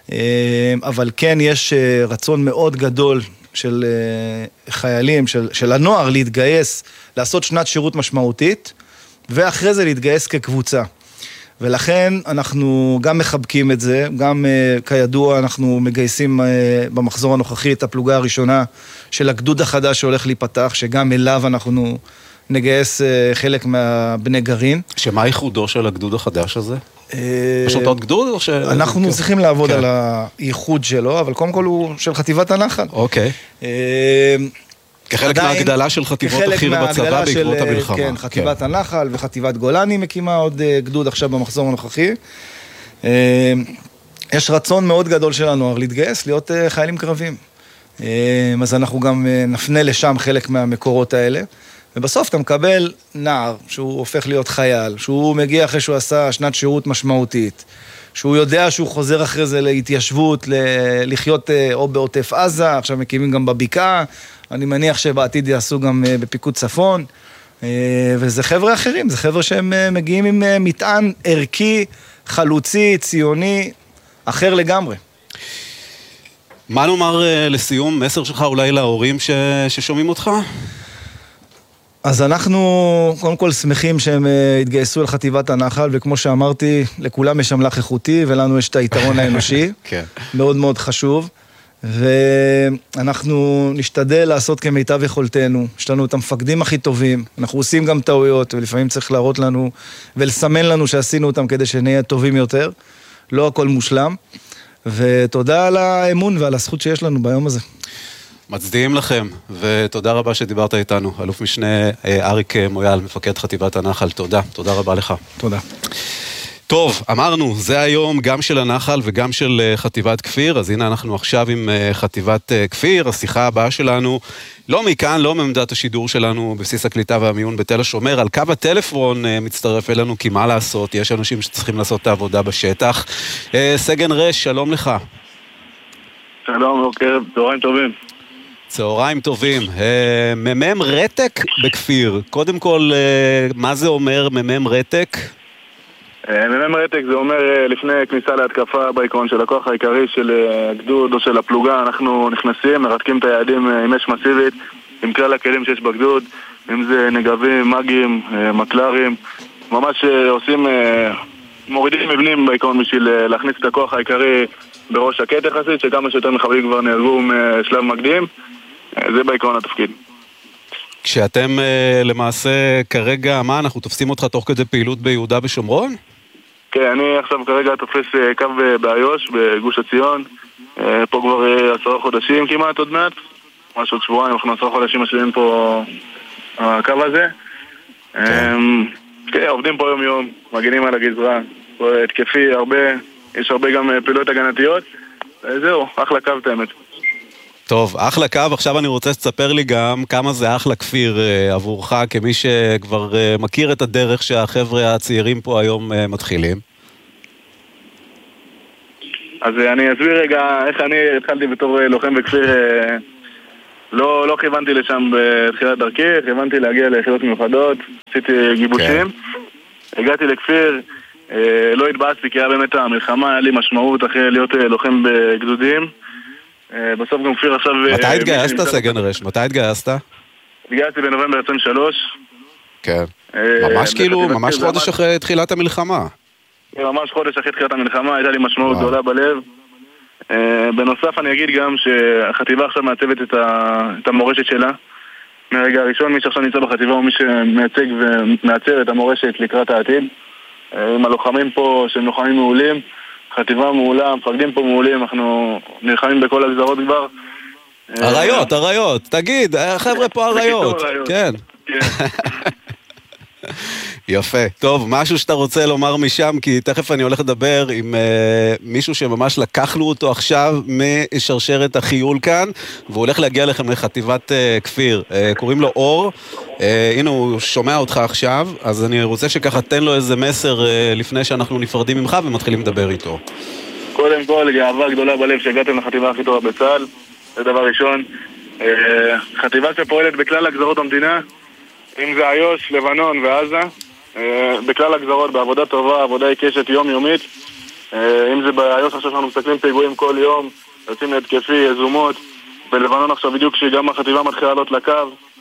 אבל כן יש רצון מאוד גדול של חיילים, של הנוער להתגייס, לעשות שנת שירות משמעותית, ואחרי זה להתגייס כקבוצה. ולכן אנחנו גם מחבקים את זה, גם כידוע אנחנו מגייסים במחזור הנוכחי את הפלוגה הראשונה של הגדוד החדש שהולך להיפתח, שגם אליו אנחנו נגייס חלק מהבני גרעין. שמה הייחודו של הגדוד החדש הזה? יש אותו עוד גדוד או ש... אנחנו צריכים לעבוד על הייחוד שלו, אבל קודם כל הוא של חטיבת הנחל. אוקיי. כחלק מהגדלה של חטיבות החי"ר בצבא בעקבות המלחמה. כן, חטיבת הנחל וחטיבת גולני מקימה עוד גדוד עכשיו במחזור הנוכחי. יש רצון מאוד גדול של הנוער להתגייס, להיות חיילים קרבים. אז אנחנו גם נפנה לשם חלק מהמקורות האלה. ובסוף אתה מקבל נער שהוא הופך להיות חייל, שהוא מגיע אחרי שהוא עשה שנת שירות משמעותית, שהוא יודע שהוא חוזר אחרי זה להתיישבות, לחיות או בעוטף עזה, עכשיו מקימים גם בבקעה, אני מניח שבעתיד יעשו גם בפיקוד צפון, וזה חבר'ה אחרים, זה חבר'ה שהם מגיעים עם מטען ערכי, חלוצי, ציוני, אחר לגמרי. מה נאמר לסיום, מסר שלך אולי להורים ששומעים אותך? אז אנחנו קודם כל שמחים שהם התגייסו לחטיבת הנחל, וכמו שאמרתי, לכולם יש אמל"ח איכותי, ולנו יש את היתרון האנושי, מאוד מאוד חשוב, ואנחנו נשתדל לעשות כמיטב יכולתנו, יש לנו את המפקדים הכי טובים, אנחנו עושים גם טעויות, ולפעמים צריך להראות לנו ולסמן לנו שעשינו אותם כדי שנהיה טובים יותר, לא הכל מושלם, ותודה על האמון ועל הזכות שיש לנו ביום הזה. מצדיעים לכם, ותודה רבה שדיברת איתנו, אלוף משנה אריק מויאל, מפקד חטיבת הנחל, תודה רבה לך. תודה. טוב, אמרנו, זה היום גם של הנחל וגם של חטיבת כפיר, אז הנה אנחנו עכשיו עם חטיבת כפיר, השיחה הבאה שלנו, לא מכאן, לא מעמדת השידור שלנו בבסיס הקליטה והמיון בתל השומר, על קו הטלפון מצטרף אלינו, כי מה לעשות, יש אנשים שצריכים לעשות את העבודה בשטח. סגן רש, שלום לך. שלום, אוקיי, צהריים טובים. צהריים טובים. ממם רתק בכפיר. קודם כל, מה זה אומר ממם רתק? ממם רתק זה אומר לפני כניסה להתקפה בעיקרון של הכוח העיקרי של הגדוד או של הפלוגה, אנחנו נכנסים, מרתקים את היעדים עם אש מסיבית, עם כלל הכלים שיש בגדוד, אם זה נגבים, מגים, מקלרים, ממש עושים, מורידים מבנים בעיקרון בשביל להכניס את הכוח העיקרי בראש שקט יחסית, שכמה שיותר מחבלים כבר נהרגו משלב מקדים. זה בעיקרון התפקיד. כשאתם למעשה כרגע, מה, אנחנו תופסים אותך תוך כדי פעילות ביהודה ושומרון? כן, אני עכשיו כרגע תופס קו באיו"ש, בגוש עציון. פה כבר 10 חודשים כמעט עוד מעט. ממש עוד שבועיים, אנחנו 10 חודשים משלימים פה הקו הזה. כן, עובדים פה יום יום, מגינים על הגזרה. התקפי הרבה, יש הרבה גם פעילות הגנתיות. זהו, אחלה קו תאמת. טוב, אחלה קו, עכשיו אני רוצה שתספר לי גם כמה זה אחלה כפיר עבורך, כמי שכבר מכיר את הדרך שהחבר'ה הצעירים פה היום מתחילים. אז אני אסביר רגע איך אני התחלתי בתור לוחם בכפיר, לא כיוונתי לשם בתחילת דרכי, כיוונתי להגיע ליחידות מיוחדות, עשיתי גיבושים, הגעתי לכפיר, לא התבאסתי כי היה באמת המלחמה, היה לי משמעות אחרי להיות לוחם בגדודים, בסוף גם כפיר עכשיו... מתי התגייסת, סגן רש? מתי התגייסת? התגייסתי בנובמבר 23. כן. ממש כאילו, ממש חודש אחרי תחילת המלחמה. ממש חודש אחרי תחילת המלחמה, הייתה לי משמעות גדולה בלב. בנוסף אני אגיד גם שהחטיבה עכשיו מעצבת את המורשת שלה. מהרגע הראשון, מי שעכשיו נמצא בחטיבה הוא מי שמייצג ומעצב את המורשת לקראת העתיד. עם הלוחמים פה שהם לוחמים מעולים. חטיבה מעולה, מפקדים פה מעולים, אנחנו נלחמים בכל הגזרות כבר. אריות, תגיד, חבר'ה פה אריות. כן. יפה. טוב, משהו שאתה רוצה לומר משם, כי תכף אני הולך לדבר עם מישהו שממש לקחנו אותו עכשיו משרשרת החיול כאן, והוא הולך להגיע לכם לחטיבת כפיר. קוראים לו אור, הנה הוא שומע אותך עכשיו, אז אני רוצה שככה תן לו איזה מסר לפני שאנחנו נפרדים ממך ומתחילים לדבר איתו. קודם כל, גאווה גדולה בלב שהגעתם לחטיבה הכי טובה בצה"ל, זה דבר ראשון. חטיבה שפועלת בכלל הגזרות המדינה, אם זה איו"ש, לבנון ועזה, בכלל הגזרות, בעבודה טובה, עבודה עיקשת יומיומית. אם זה באיו"ש עכשיו אנחנו מסתכלים פיגועים כל יום, יוצאים להתקפי, יזומות. בלבנון עכשיו בדיוק שגם החטיבה מתחילה לעלות לקו,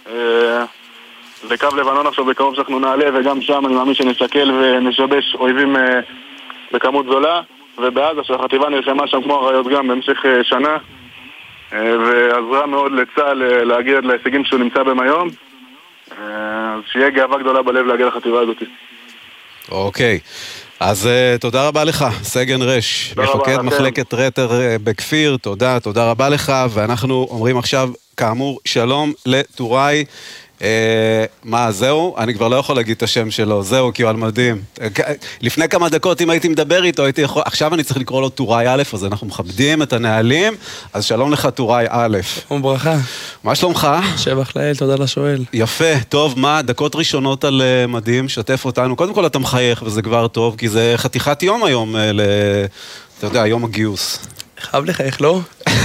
וקו לבנון עכשיו בקרוב שאנחנו נעלה, וגם שם אני מאמין שנסתכל ונשבש אויבים בכמות זולה. ובעזה שהחטיבה נלחמה שם כמו אריות גם במשך שנה, ועזרה מאוד לצה"ל להגיע להישגים שהוא נמצא בהם היום. אז שיהיה גאווה גדולה בלב להגיע לחטיבה הזאת. אוקיי, אז תודה רבה לך, סגן רש, מפקד מחלקת רטר בכפיר, תודה רבה לך, ואנחנו אומרים עכשיו, כאמור, שלום לטוראי. מה, זהו? אני כבר לא יכול להגיד את השם שלו, זהו, כי הוא על מדים. לפני כמה דקות, אם הייתי מדבר איתו, הייתי יכול... עכשיו אני צריך לקרוא לו טוראי א', אז אנחנו מכבדים את הנהלים, אז שלום לך טוראי א'. שלום ברכה. מה שלומך? שבח לאל, תודה לשואל. יפה, טוב, מה, דקות ראשונות על מדים, שתף אותנו. קודם כל אתה מחייך, וזה כבר טוב, כי זה חתיכת יום היום, אתה יודע, יום הגיוס. חייב לחייך, לא?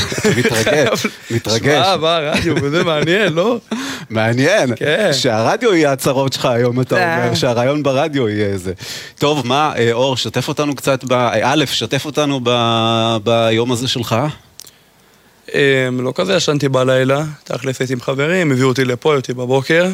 מתרגש. מה, הרדיו, וזה מעניין, לא? מעניין, שהרדיו יהיה הצרות שלך היום, אתה אומר, שהרעיון ברדיו יהיה איזה. טוב, מה, אור, שתף אותנו קצת, שתף אותנו ביום הזה שלך? לא כזה ישנתי בלילה, תכלס הייתי עם חברים, הביאו אותי לפה, אותי בבוקר.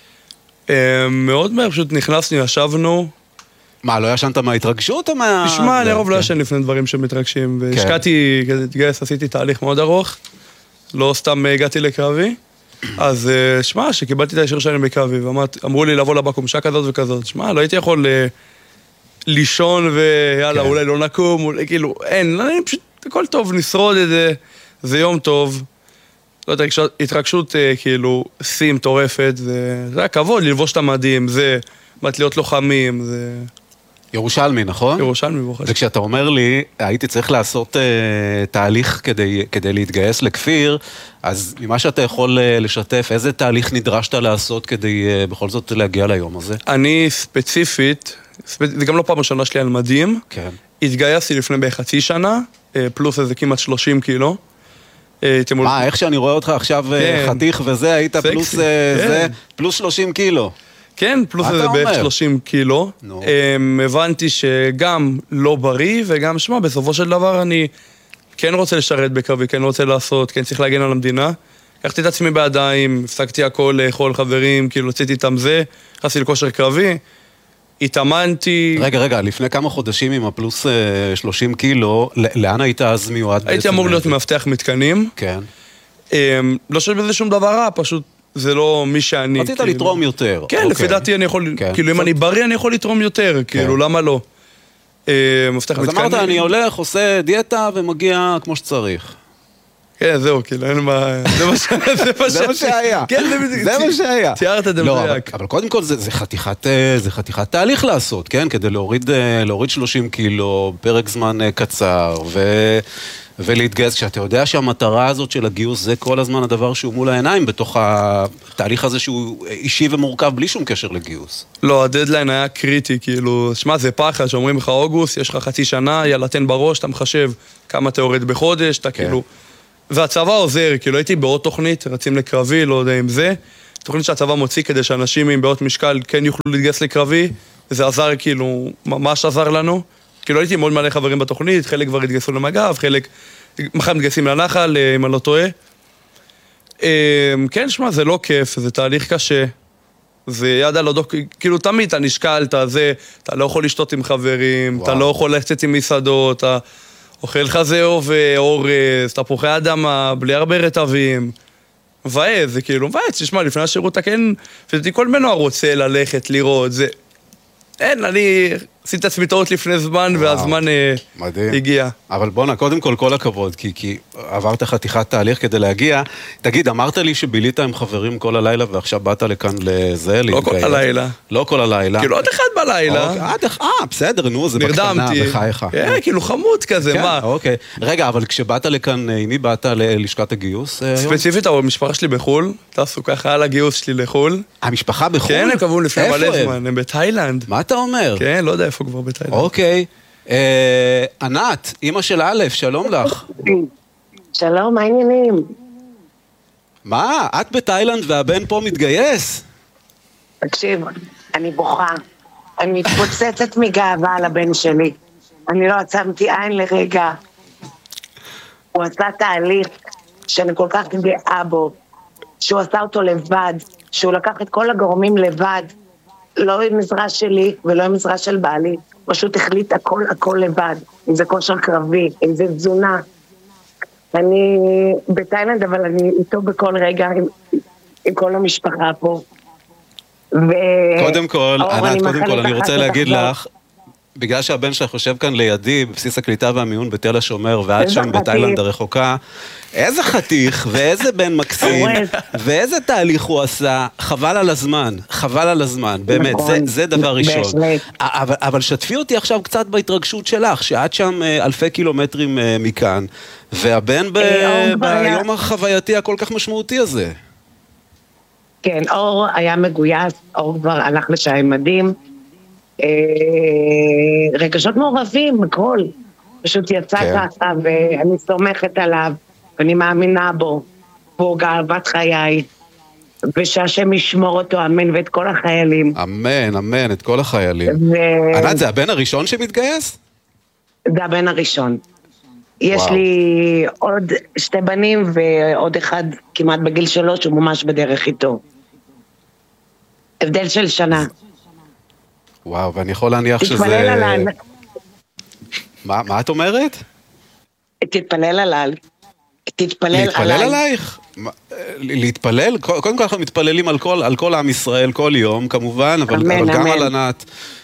מאוד מהר, פשוט נכנסנו, ישבנו. מה, לא ישנת מההתרגשות או מה... תשמע, אני רוב לא ישן לפני דברים שמתרגשים, והשקעתי, כדי להתגייס, עשיתי תהליך מאוד ארוך, לא סתם הגעתי לקרבי, אז שמע, שקיבלתי את האישור שאני בקרבי, ואמרו לי לבוא לבקומשה כזאת וכזאת, שמע, לא הייתי יכול לישון ויאללה, אולי לא נקום, אולי כאילו, אין, אני פשוט, הכל טוב, נשרוד את זה, זה יום טוב, לא יודע, התרגשות כאילו, שיא מטורפת, זה היה כבוד ללבוש את המדים, זה בת להיות לוחמים, זה... ירושלמי, נכון? ירושלמי, ברוך השם. וכשאתה אומר לי, הייתי צריך לעשות תהליך כדי להתגייס לכפיר, אז ממה שאתה יכול לשתף, איזה תהליך נדרשת לעשות כדי בכל זאת להגיע ליום הזה? אני ספציפית, זה גם לא פעם ראשונה שלי על מדים, כן. התגייסתי לפני בחצי שנה, פלוס איזה כמעט 30 קילו. מה, איך שאני רואה אותך עכשיו חתיך וזה, היית פלוס זה, פלוס 30 קילו. כן, פלוס איזה בערך 30 קילו. הבנתי שגם לא בריא, וגם שמה, בסופו של דבר אני כן רוצה לשרת בקרבי, כן רוצה לעשות, כן צריך להגן על המדינה. לקחתי את עצמי בידיים, הפסקתי הכל לאכול חברים, כאילו הוצאתי איתם זה, נכנסתי לכושר קרבי, התאמנתי... רגע, לפני כמה חודשים עם הפלוס 30 קילו, לאן היית אז מיועד? הייתי אמור להיות מאבטח מתקנים. כן. לא שיש בזה שום דבר רע, פשוט זה לא מי שאני... רצית לתרום יותר. כן, לפי דעתי אני יכול... כאילו אם אני בריא אני יכול לתרום יותר, כאילו למה לא? מאבטח מתקנים. אז אמרת אני הולך, עושה דיאטה ומגיע כמו שצריך. כן, זהו, כאילו, אין מה... זה מה שהיה. כן, זה מה שהיה. תיארת את זה מדויק. אבל קודם כל זה חתיכת תהליך לעשות, כן? כדי להוריד 30 קילו, פרק זמן קצר, ולהתגייס, כשאתה יודע שהמטרה הזאת של הגיוס זה כל הזמן הדבר שהוא מול העיניים, בתוך התהליך הזה שהוא אישי ומורכב בלי שום קשר לגיוס. לא, הדדליין היה קריטי, כאילו, שמה, זה פחד, שאומרים לך אוגוסט, יש לך חצי שנה, יאללה, תן בראש, אתה מחשב כמה אתה יורד בחודש, אתה כאילו... והצבא עוזר, כאילו הייתי בעוד תוכנית, רצים לקרבי, לא יודע אם זה, תוכנית שהצבא מוציא כדי שאנשים עם בעוד משקל כן יוכלו להתגייס לקרבי, זה עזר כאילו, ממש עזר לנו, כאילו הייתי מאוד מלא חברים בתוכנית, חלק כבר התגייסו למג"ב, חלק מחר מתגייסים לנחל, אם אני לא טועה. כן, שמה, זה לא כיף, זה תהליך קשה, זה יד על הדוק, כאילו תמיד אתה נשקל, אתה לא יכול לשתות עם חברים, אתה לא יכול לצאת עם מסעדות, אתה אוכל חזהו ואורז, תפוחי אדמה, בלי הרבה רטבים, מבאס, זה כאילו מבאס, תשמע, לפני השירות אתה כן, כל מנוע רוצה ללכת, לראות, זה... אין, אני עשיתי את עצמי טעות לפני זמן, והזמן הגיע. אבל בוא'נה, קודם כל הכבוד, כי עברת חתיכת תהליך כדי להגיע. תגיד, אמרת לי שבילית עם חברים כל הלילה, ועכשיו באת לכאן לזה, לא כל הלילה. לא כל הלילה. כאילו עוד אחד בלילה. בסדר, נו, זה בקטנה, בחייך. כן, כאילו חמוד כזה, מה? אוקיי. רגע, אבל כשבאת לכאן, עם מי באת ללשכת הגיוס? ספציפית, המשפחה שלי בחול, טסו ככה על הגיוס שלי לחול. המשפחה בחול? כן, הם קבעו לפני מלא זמן, הם בתאילנד. מה אתה אומר? כן, לא יודע איפה כבר בתאילנד. אוקיי. ענת, אמא של א', שלום לך. שלום, מה העניינים? מה? את בתאילנד והבן פה מתגייס? תקשיב, אני בוכה. אני מתפוצצת מגאווה על הבן שלי. אני לא עצמתי עין לרגע. הוא עשה תהליך שאני כל כך גאה בו, שהוא עשה אותו לבד, שהוא לקח את כל הגורמים לבד, לא עם עזרה שלי ולא עם עזרה של בעלי, פשוט החליט הכל לבד, אם זה כושר קרבי, אם זה תזונה. אני בתאילנד, אבל אני איתו בכל רגע עם כל המשפחה פה. קודם כל, ענת, אני רוצה להגיד לך, בגלל שהבן שלך יושב כאן לידי, בבסיס הקליטה והמיון בתל השומר, ועד שם בתאילנד הרחוקה, איזה חתיך, ואיזה בן מקסים, ואיזה תהליך הוא עשה, חבל על הזמן, באמת, זה דבר ראשון. אבל שתפי אותי עכשיו קצת בהתרגשות שלך, שאת שם אלפי קילומטרים מכאן, והבן ביום החווייתי הכל כך משמעותי הזה. כן, אור היה מגויס, אור כבר הלך לשעה מדהים, רגשות מעורבים, הכל. פשוט יצא ככה, ואני סומכת עליו, ואני מאמינה בו, והוא גאוות חיי, ושהשם ישמור אותו, אמן, ואת כל החיילים. אמן, את כל החיילים. ענת, זה הבן הראשון שמתגייס? זה הבן הראשון. יש לי עוד 2 בנים ועוד אחד כמעט בגיל 3, הוא ממש בדרך איתו. הבדל של שנה. וואו, ואני יכול להניח שזה... תתפלל עליי. מה את אומרת? תתפלל עליי. להתפלל עלייך? להתפלל? קודם כל אנחנו מתפללים על כל עם ישראל כל יום, כמובן, אבל גם על ענת,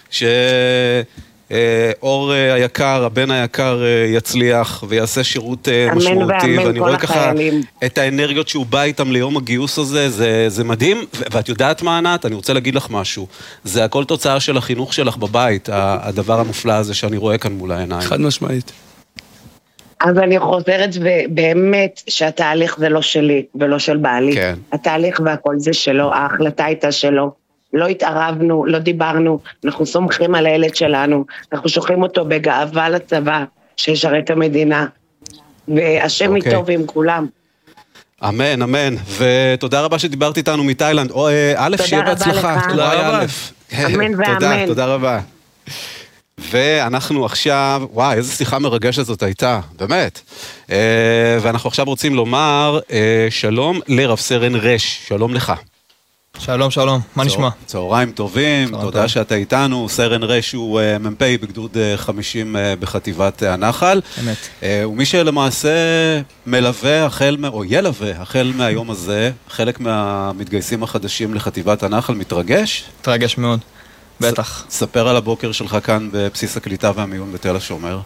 שאור היקר, הבן היקר יצליח ויעשה שירות משמעותי, ואני רואה ככה את האנרגיות שהוא בא איתם ליום הגיוס הזה, זה מדהים, ואת יודעת מה ענת? אני רוצה להגיד לך משהו, זה הכל תוצאה של החינוך שלך בבית, הדבר המופלא הזה שאני רואה כאן מול העיניים. חד משמעית. אז אני חוזרת ובאמת שהתהליך זה לא שלי ולא של בעלי. כן. התהליך והכל זה שלו, ההחלטה הייתה שלו. לא התערבנו, לא דיברנו, אנחנו סומכים על הילד שלנו, אנחנו שולחים אותו בגאווה לצבא, שישרת המדינה, והשם איתו ועם כולם. אמן, אמן, ותודה רבה שדיברת איתנו מתאילנד. א', שיהיה בהצלחה. תודה רבה. אמן ואמן. תודה רבה. ואנחנו עכשיו, וואי, איזה שיחה מרגשת זאת הייתה, באמת. ואנחנו עכשיו רוצים לומר שלום לרב סרן רש, שלום לך. שלום, שלום, מה נשמע? צהריים טובים, תודה שאתה איתנו. סרן רש הוא מ"פ בגדוד 50 בחטיבת הנחל. אמת. ומי שלמעשה מלווה או ילווה החל מהיום הזה, חלק מהמתגייסים החדשים לחטיבת הנחל, מתרגש? מתרגש מאוד. בטח. ספר על הבוקר שלך כאן בבסיס הקליטה והמיון בתל השומר.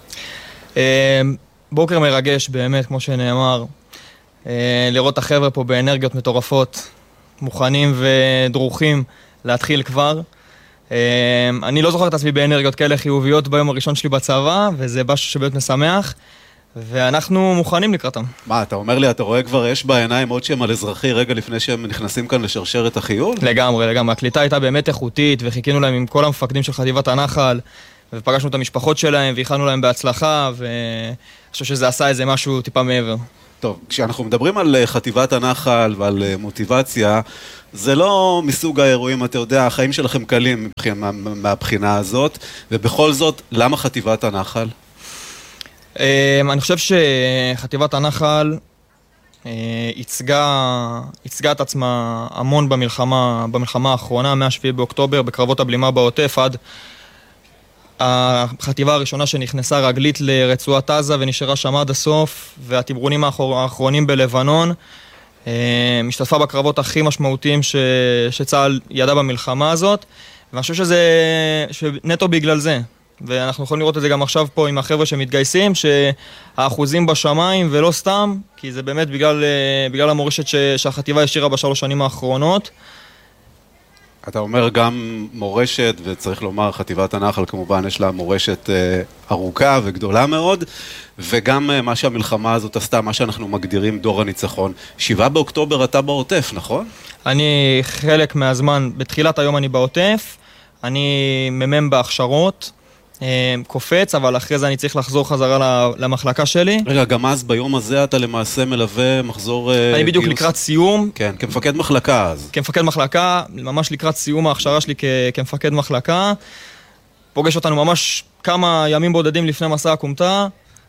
בוקר מרגש באמת, כמו שנאמר. לראות את החבר'ה פה באנרגיות מטורפות, מוכנים ודרוכים להתחיל כבר. אני לא זוכר את עצמי באנרגיות כאלה חיוביות ביום הראשון שלי בצבא, וזה משהו שבאמת משמח. ואנחנו מוכנים לקראתם. מה, אתה אומר לי, אתה רואה כבר אש בעיניים עוד שהם על אזרחי רגע לפני שהם נכנסים כאן לשרשר את החיול? לגמרי, לגמרי. הקליטה הייתה באמת איכותית, וחיכינו להם עם כל המפקדים של חטיבת הנחל, ופגשנו את המשפחות שלהם, והכנו להם בהצלחה, ואני חושב שזה עשה איזה משהו טיפה מעבר. טוב, כשאנחנו מדברים על חטיבת הנחל ועל מוטיבציה, זה לא מסוג האירועים, אתה יודע, החיים שלכם קלים מהבחינה הזאת, ובכל זאת, למה חטיבת הנחל? אני חושב שחטיבת הנחל ייצגה את עצמה המון במלחמה האחרונה, מה-7 באוקטובר, בקרבות הבלימה בעוטף, עד החטיבה הראשונה שנכנסה רגלית לרצועת עזה ונשארה שם עד הסוף, והתמרונים האחרונים בלבנון, משתתפה בקרבות הכי משמעותיים שצה"ל ידע במלחמה הזאת, ואני חושב שנטו בגלל זה. ואנחנו יכולים לראות את זה גם עכשיו פה עם החבר'ה שמתגייסים, שהאחוזים בשמיים ולא סתם, כי זה באמת בגלל המורשת שהחטיבה השאירה ב3 שנים האחרונות. אתה אומר גם מורשת, וצריך לומר, חטיבת הנחל כמובן יש לה מורשת ארוכה וגדולה מאוד, וגם מה שהמלחמה הזאת עשתה, מה שאנחנו מגדירים דור הניצחון. 7 באוקטובר אתה בעוטף, נכון? אני חלק מהזמן, בתחילת היום אני בעוטף, אני ממם בהכשרות, קופץ, אבל אחרי זה אני צריך לחזור חזרה למחלקה שלי. רגע, גם אז ביום הזה אתה למעשה מלווה מחזור גיוס? אני בדיוק לקראת סיום. כן, כמפקד מחלקה אז. כמפקד מחלקה, ממש לקראת סיום ההכשרה שלי כמפקד מחלקה. פוגש אותנו ממש כמה ימים בודדים לפני מסע הקומתה,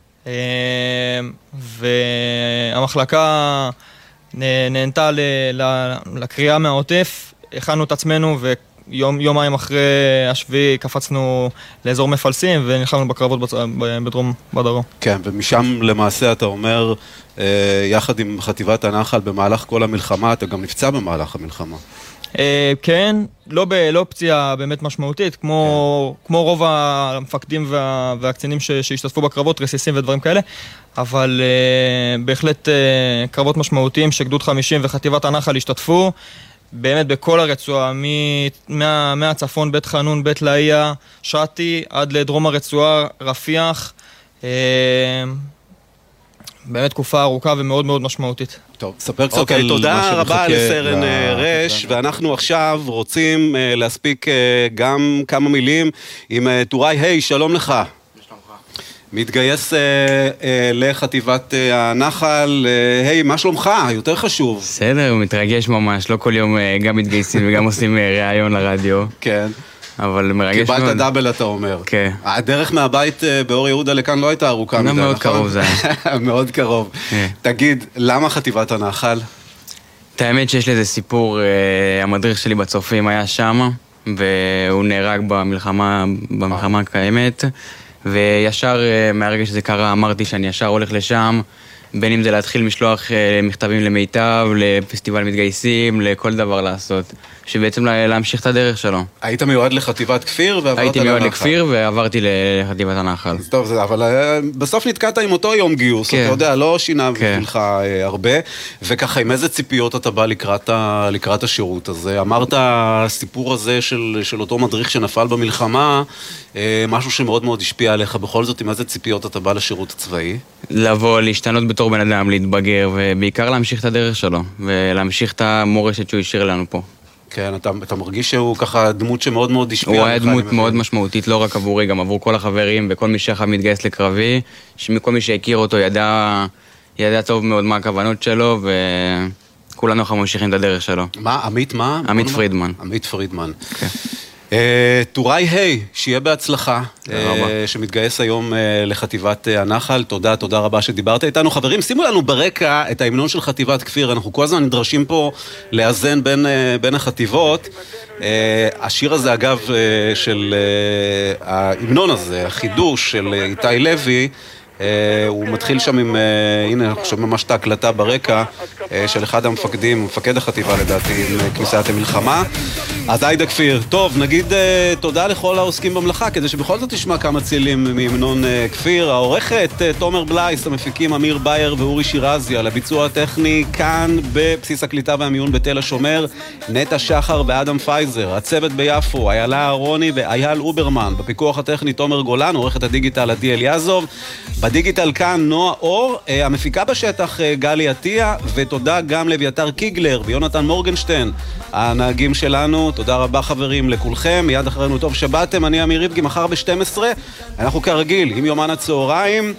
והמחלקה נהנתה לקריאה מהעוטף, הכנו את עצמנו יומיים אחרי השביעי קפצנו לאזור מפלסים ונלחמנו בקרבות בדרום. כן, ומשם למעשה אתה אומר, יחד עם חטיבת הנחל במהלך כל המלחמה, אתה גם נפצע במהלך המלחמה. כן, לא פציעה באמת משמעותית, כמו רוב המפקדים והקצינים שהשתתפו בקרבות, רסיסים ודברים כאלה, אבל בהחלט קרבות משמעותיים שגדוד 50 וחטיבת הנחל השתתפו, באמת בכל הרצועה, מהצפון, בית חנון, בית לאיה, שתי, עד לדרום הרצועה, רפיח, באמת תקופה ארוכה ומאוד מאוד משמעותית. טוב, ספר קצת על תודה רבה לסרן רש, ואנחנו עכשיו רוצים להספיק גם כמה מילים עם טוראי. היי, שלום לך. מתגייס לחטיבת הנחל. היי, מה שלומך? יותר חשוב. בסדר, הוא מתרגש ממש, לא כל יום גם מתגייסים וגם עושים ראיון לרדיו. כן. אבל מרגש מאוד. קיבלת דאבל, אתה אומר. כן. הדרך מהבית באור יהודה לכאן לא הייתה ארוכה מדי, נכון? מאוד קרוב זה היה. מאוד קרוב. תגיד, למה חטיבת הנחל? את האמת שיש לי איזה סיפור, המדריך שלי בצופים היה שם, והוא נהרג במלחמה הקיימת, וישר מהרגע שזה קרה אמרתי שאני ישר הולך לשם, בין אם זה להתחיל משלוח מכתבים למיטב, לפסטיבל מתגייסים, לכל דבר לעשות, שבעצם להמשיך את הדרך שלו. היית מיועד לחטיבת כפיר ועברת לנחל. הייתי מיועד לכפיר ועברתי לחטיבת הנחל. טוב, אבל בסוף נתקעת עם אותו יום גיוס, אתה יודע, לא שינה בשבילך הרבה, וככה עם איזה ציפיות אתה בא לקראת השירות הזה? אמרת הסיפור הזה של אותו מדריך שנפל במלחמה, משהו שמאוד מאוד השפיע עליך, בכל זאת עם איזה ציפיות אתה בא לשירות הצבאי? לבוא, להשתנות בתור בן אדם, להתבגר, ובעיקר להמשיך את הדרך שלו, ולהמשיך את המורשת שהוא השאיר לנו פה. כן, אתה מרגיש שהוא ככה דמות שמאוד מאוד השפיע עליך. הוא היה דמות מאוד משמעותית, לא רק עבורי, גם עבור כל החברים, וכל מי שאחר מתגייס לקרבי, כל מי שהכיר אותו ידע טוב מאוד מה הכוונות שלו, וכולנו אחר ממשיכים את הדרך שלו. מה? עמית מה? עמית פרידמן. עמית פרידמן. כן. תוראי היי, שיהיה בהצלחה, שמתגייס היום לחטיבת הנחל. תודה רבה שדיברת איתנו. חברים, שימו לנו ברקע את ההמנון של חטיבת כפיר. אנחנו כל הזמן נדרשים פה לאזן בין החטיבות. השיר הזה, אגב, של ההמנון הזה, החידוש של איתי לוי, הוא מתחיל שם עם, הנה, אנחנו חושב ממש את ההקלטה ברקע של אחד המפקדים, מפקד החטיבה לדעתי, עם כניסת המלחמה. אז עאידה כפיר. טוב, נגיד תודה לכל העוסקים במלאכה, כדי שבכל זאת תשמע כמה צילים מהמנון כפיר. העורכת תומר בלייס, המפיקים אמיר בייר ואורי שירזי, על הביצוע הטכני כאן בבסיס הקליטה והמיון בתל השומר, נטע שחר ואדם פייזר. הצוות ביפו, איילה אהרוני ואייל אוברמן. בפיקוח הטכני תומר גולן, עורכת הדיגיטל עדי אליעזוב. בדיגיטל כאן נועה אור, המפיקה בשטח גלי עטיה, ותודה גם לויתר קיגלר ויונתן מורגנשטיין, הנהגים שלנו. תודה רבה חברים לכולכם, מיד אחרינו טוב שבאתם, אני אמיר איבגי, מחר ב-12, אנחנו כרגיל עם יומן הצהריים,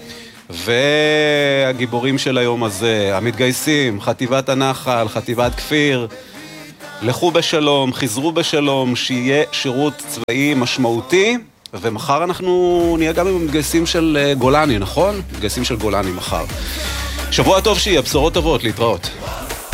והגיבורים של היום הזה, המתגייסים, חטיבת הנחל, חטיבת כפיר, לכו בשלום, חזרו בשלום, שיהיה שירות צבאי משמעותי, ומחר אנחנו נהיה גם עם המתגייסים של גולני, נכון? מתגייסים של גולני מחר. שבוע טוב שיהיה, בשורות טובות, להתראות.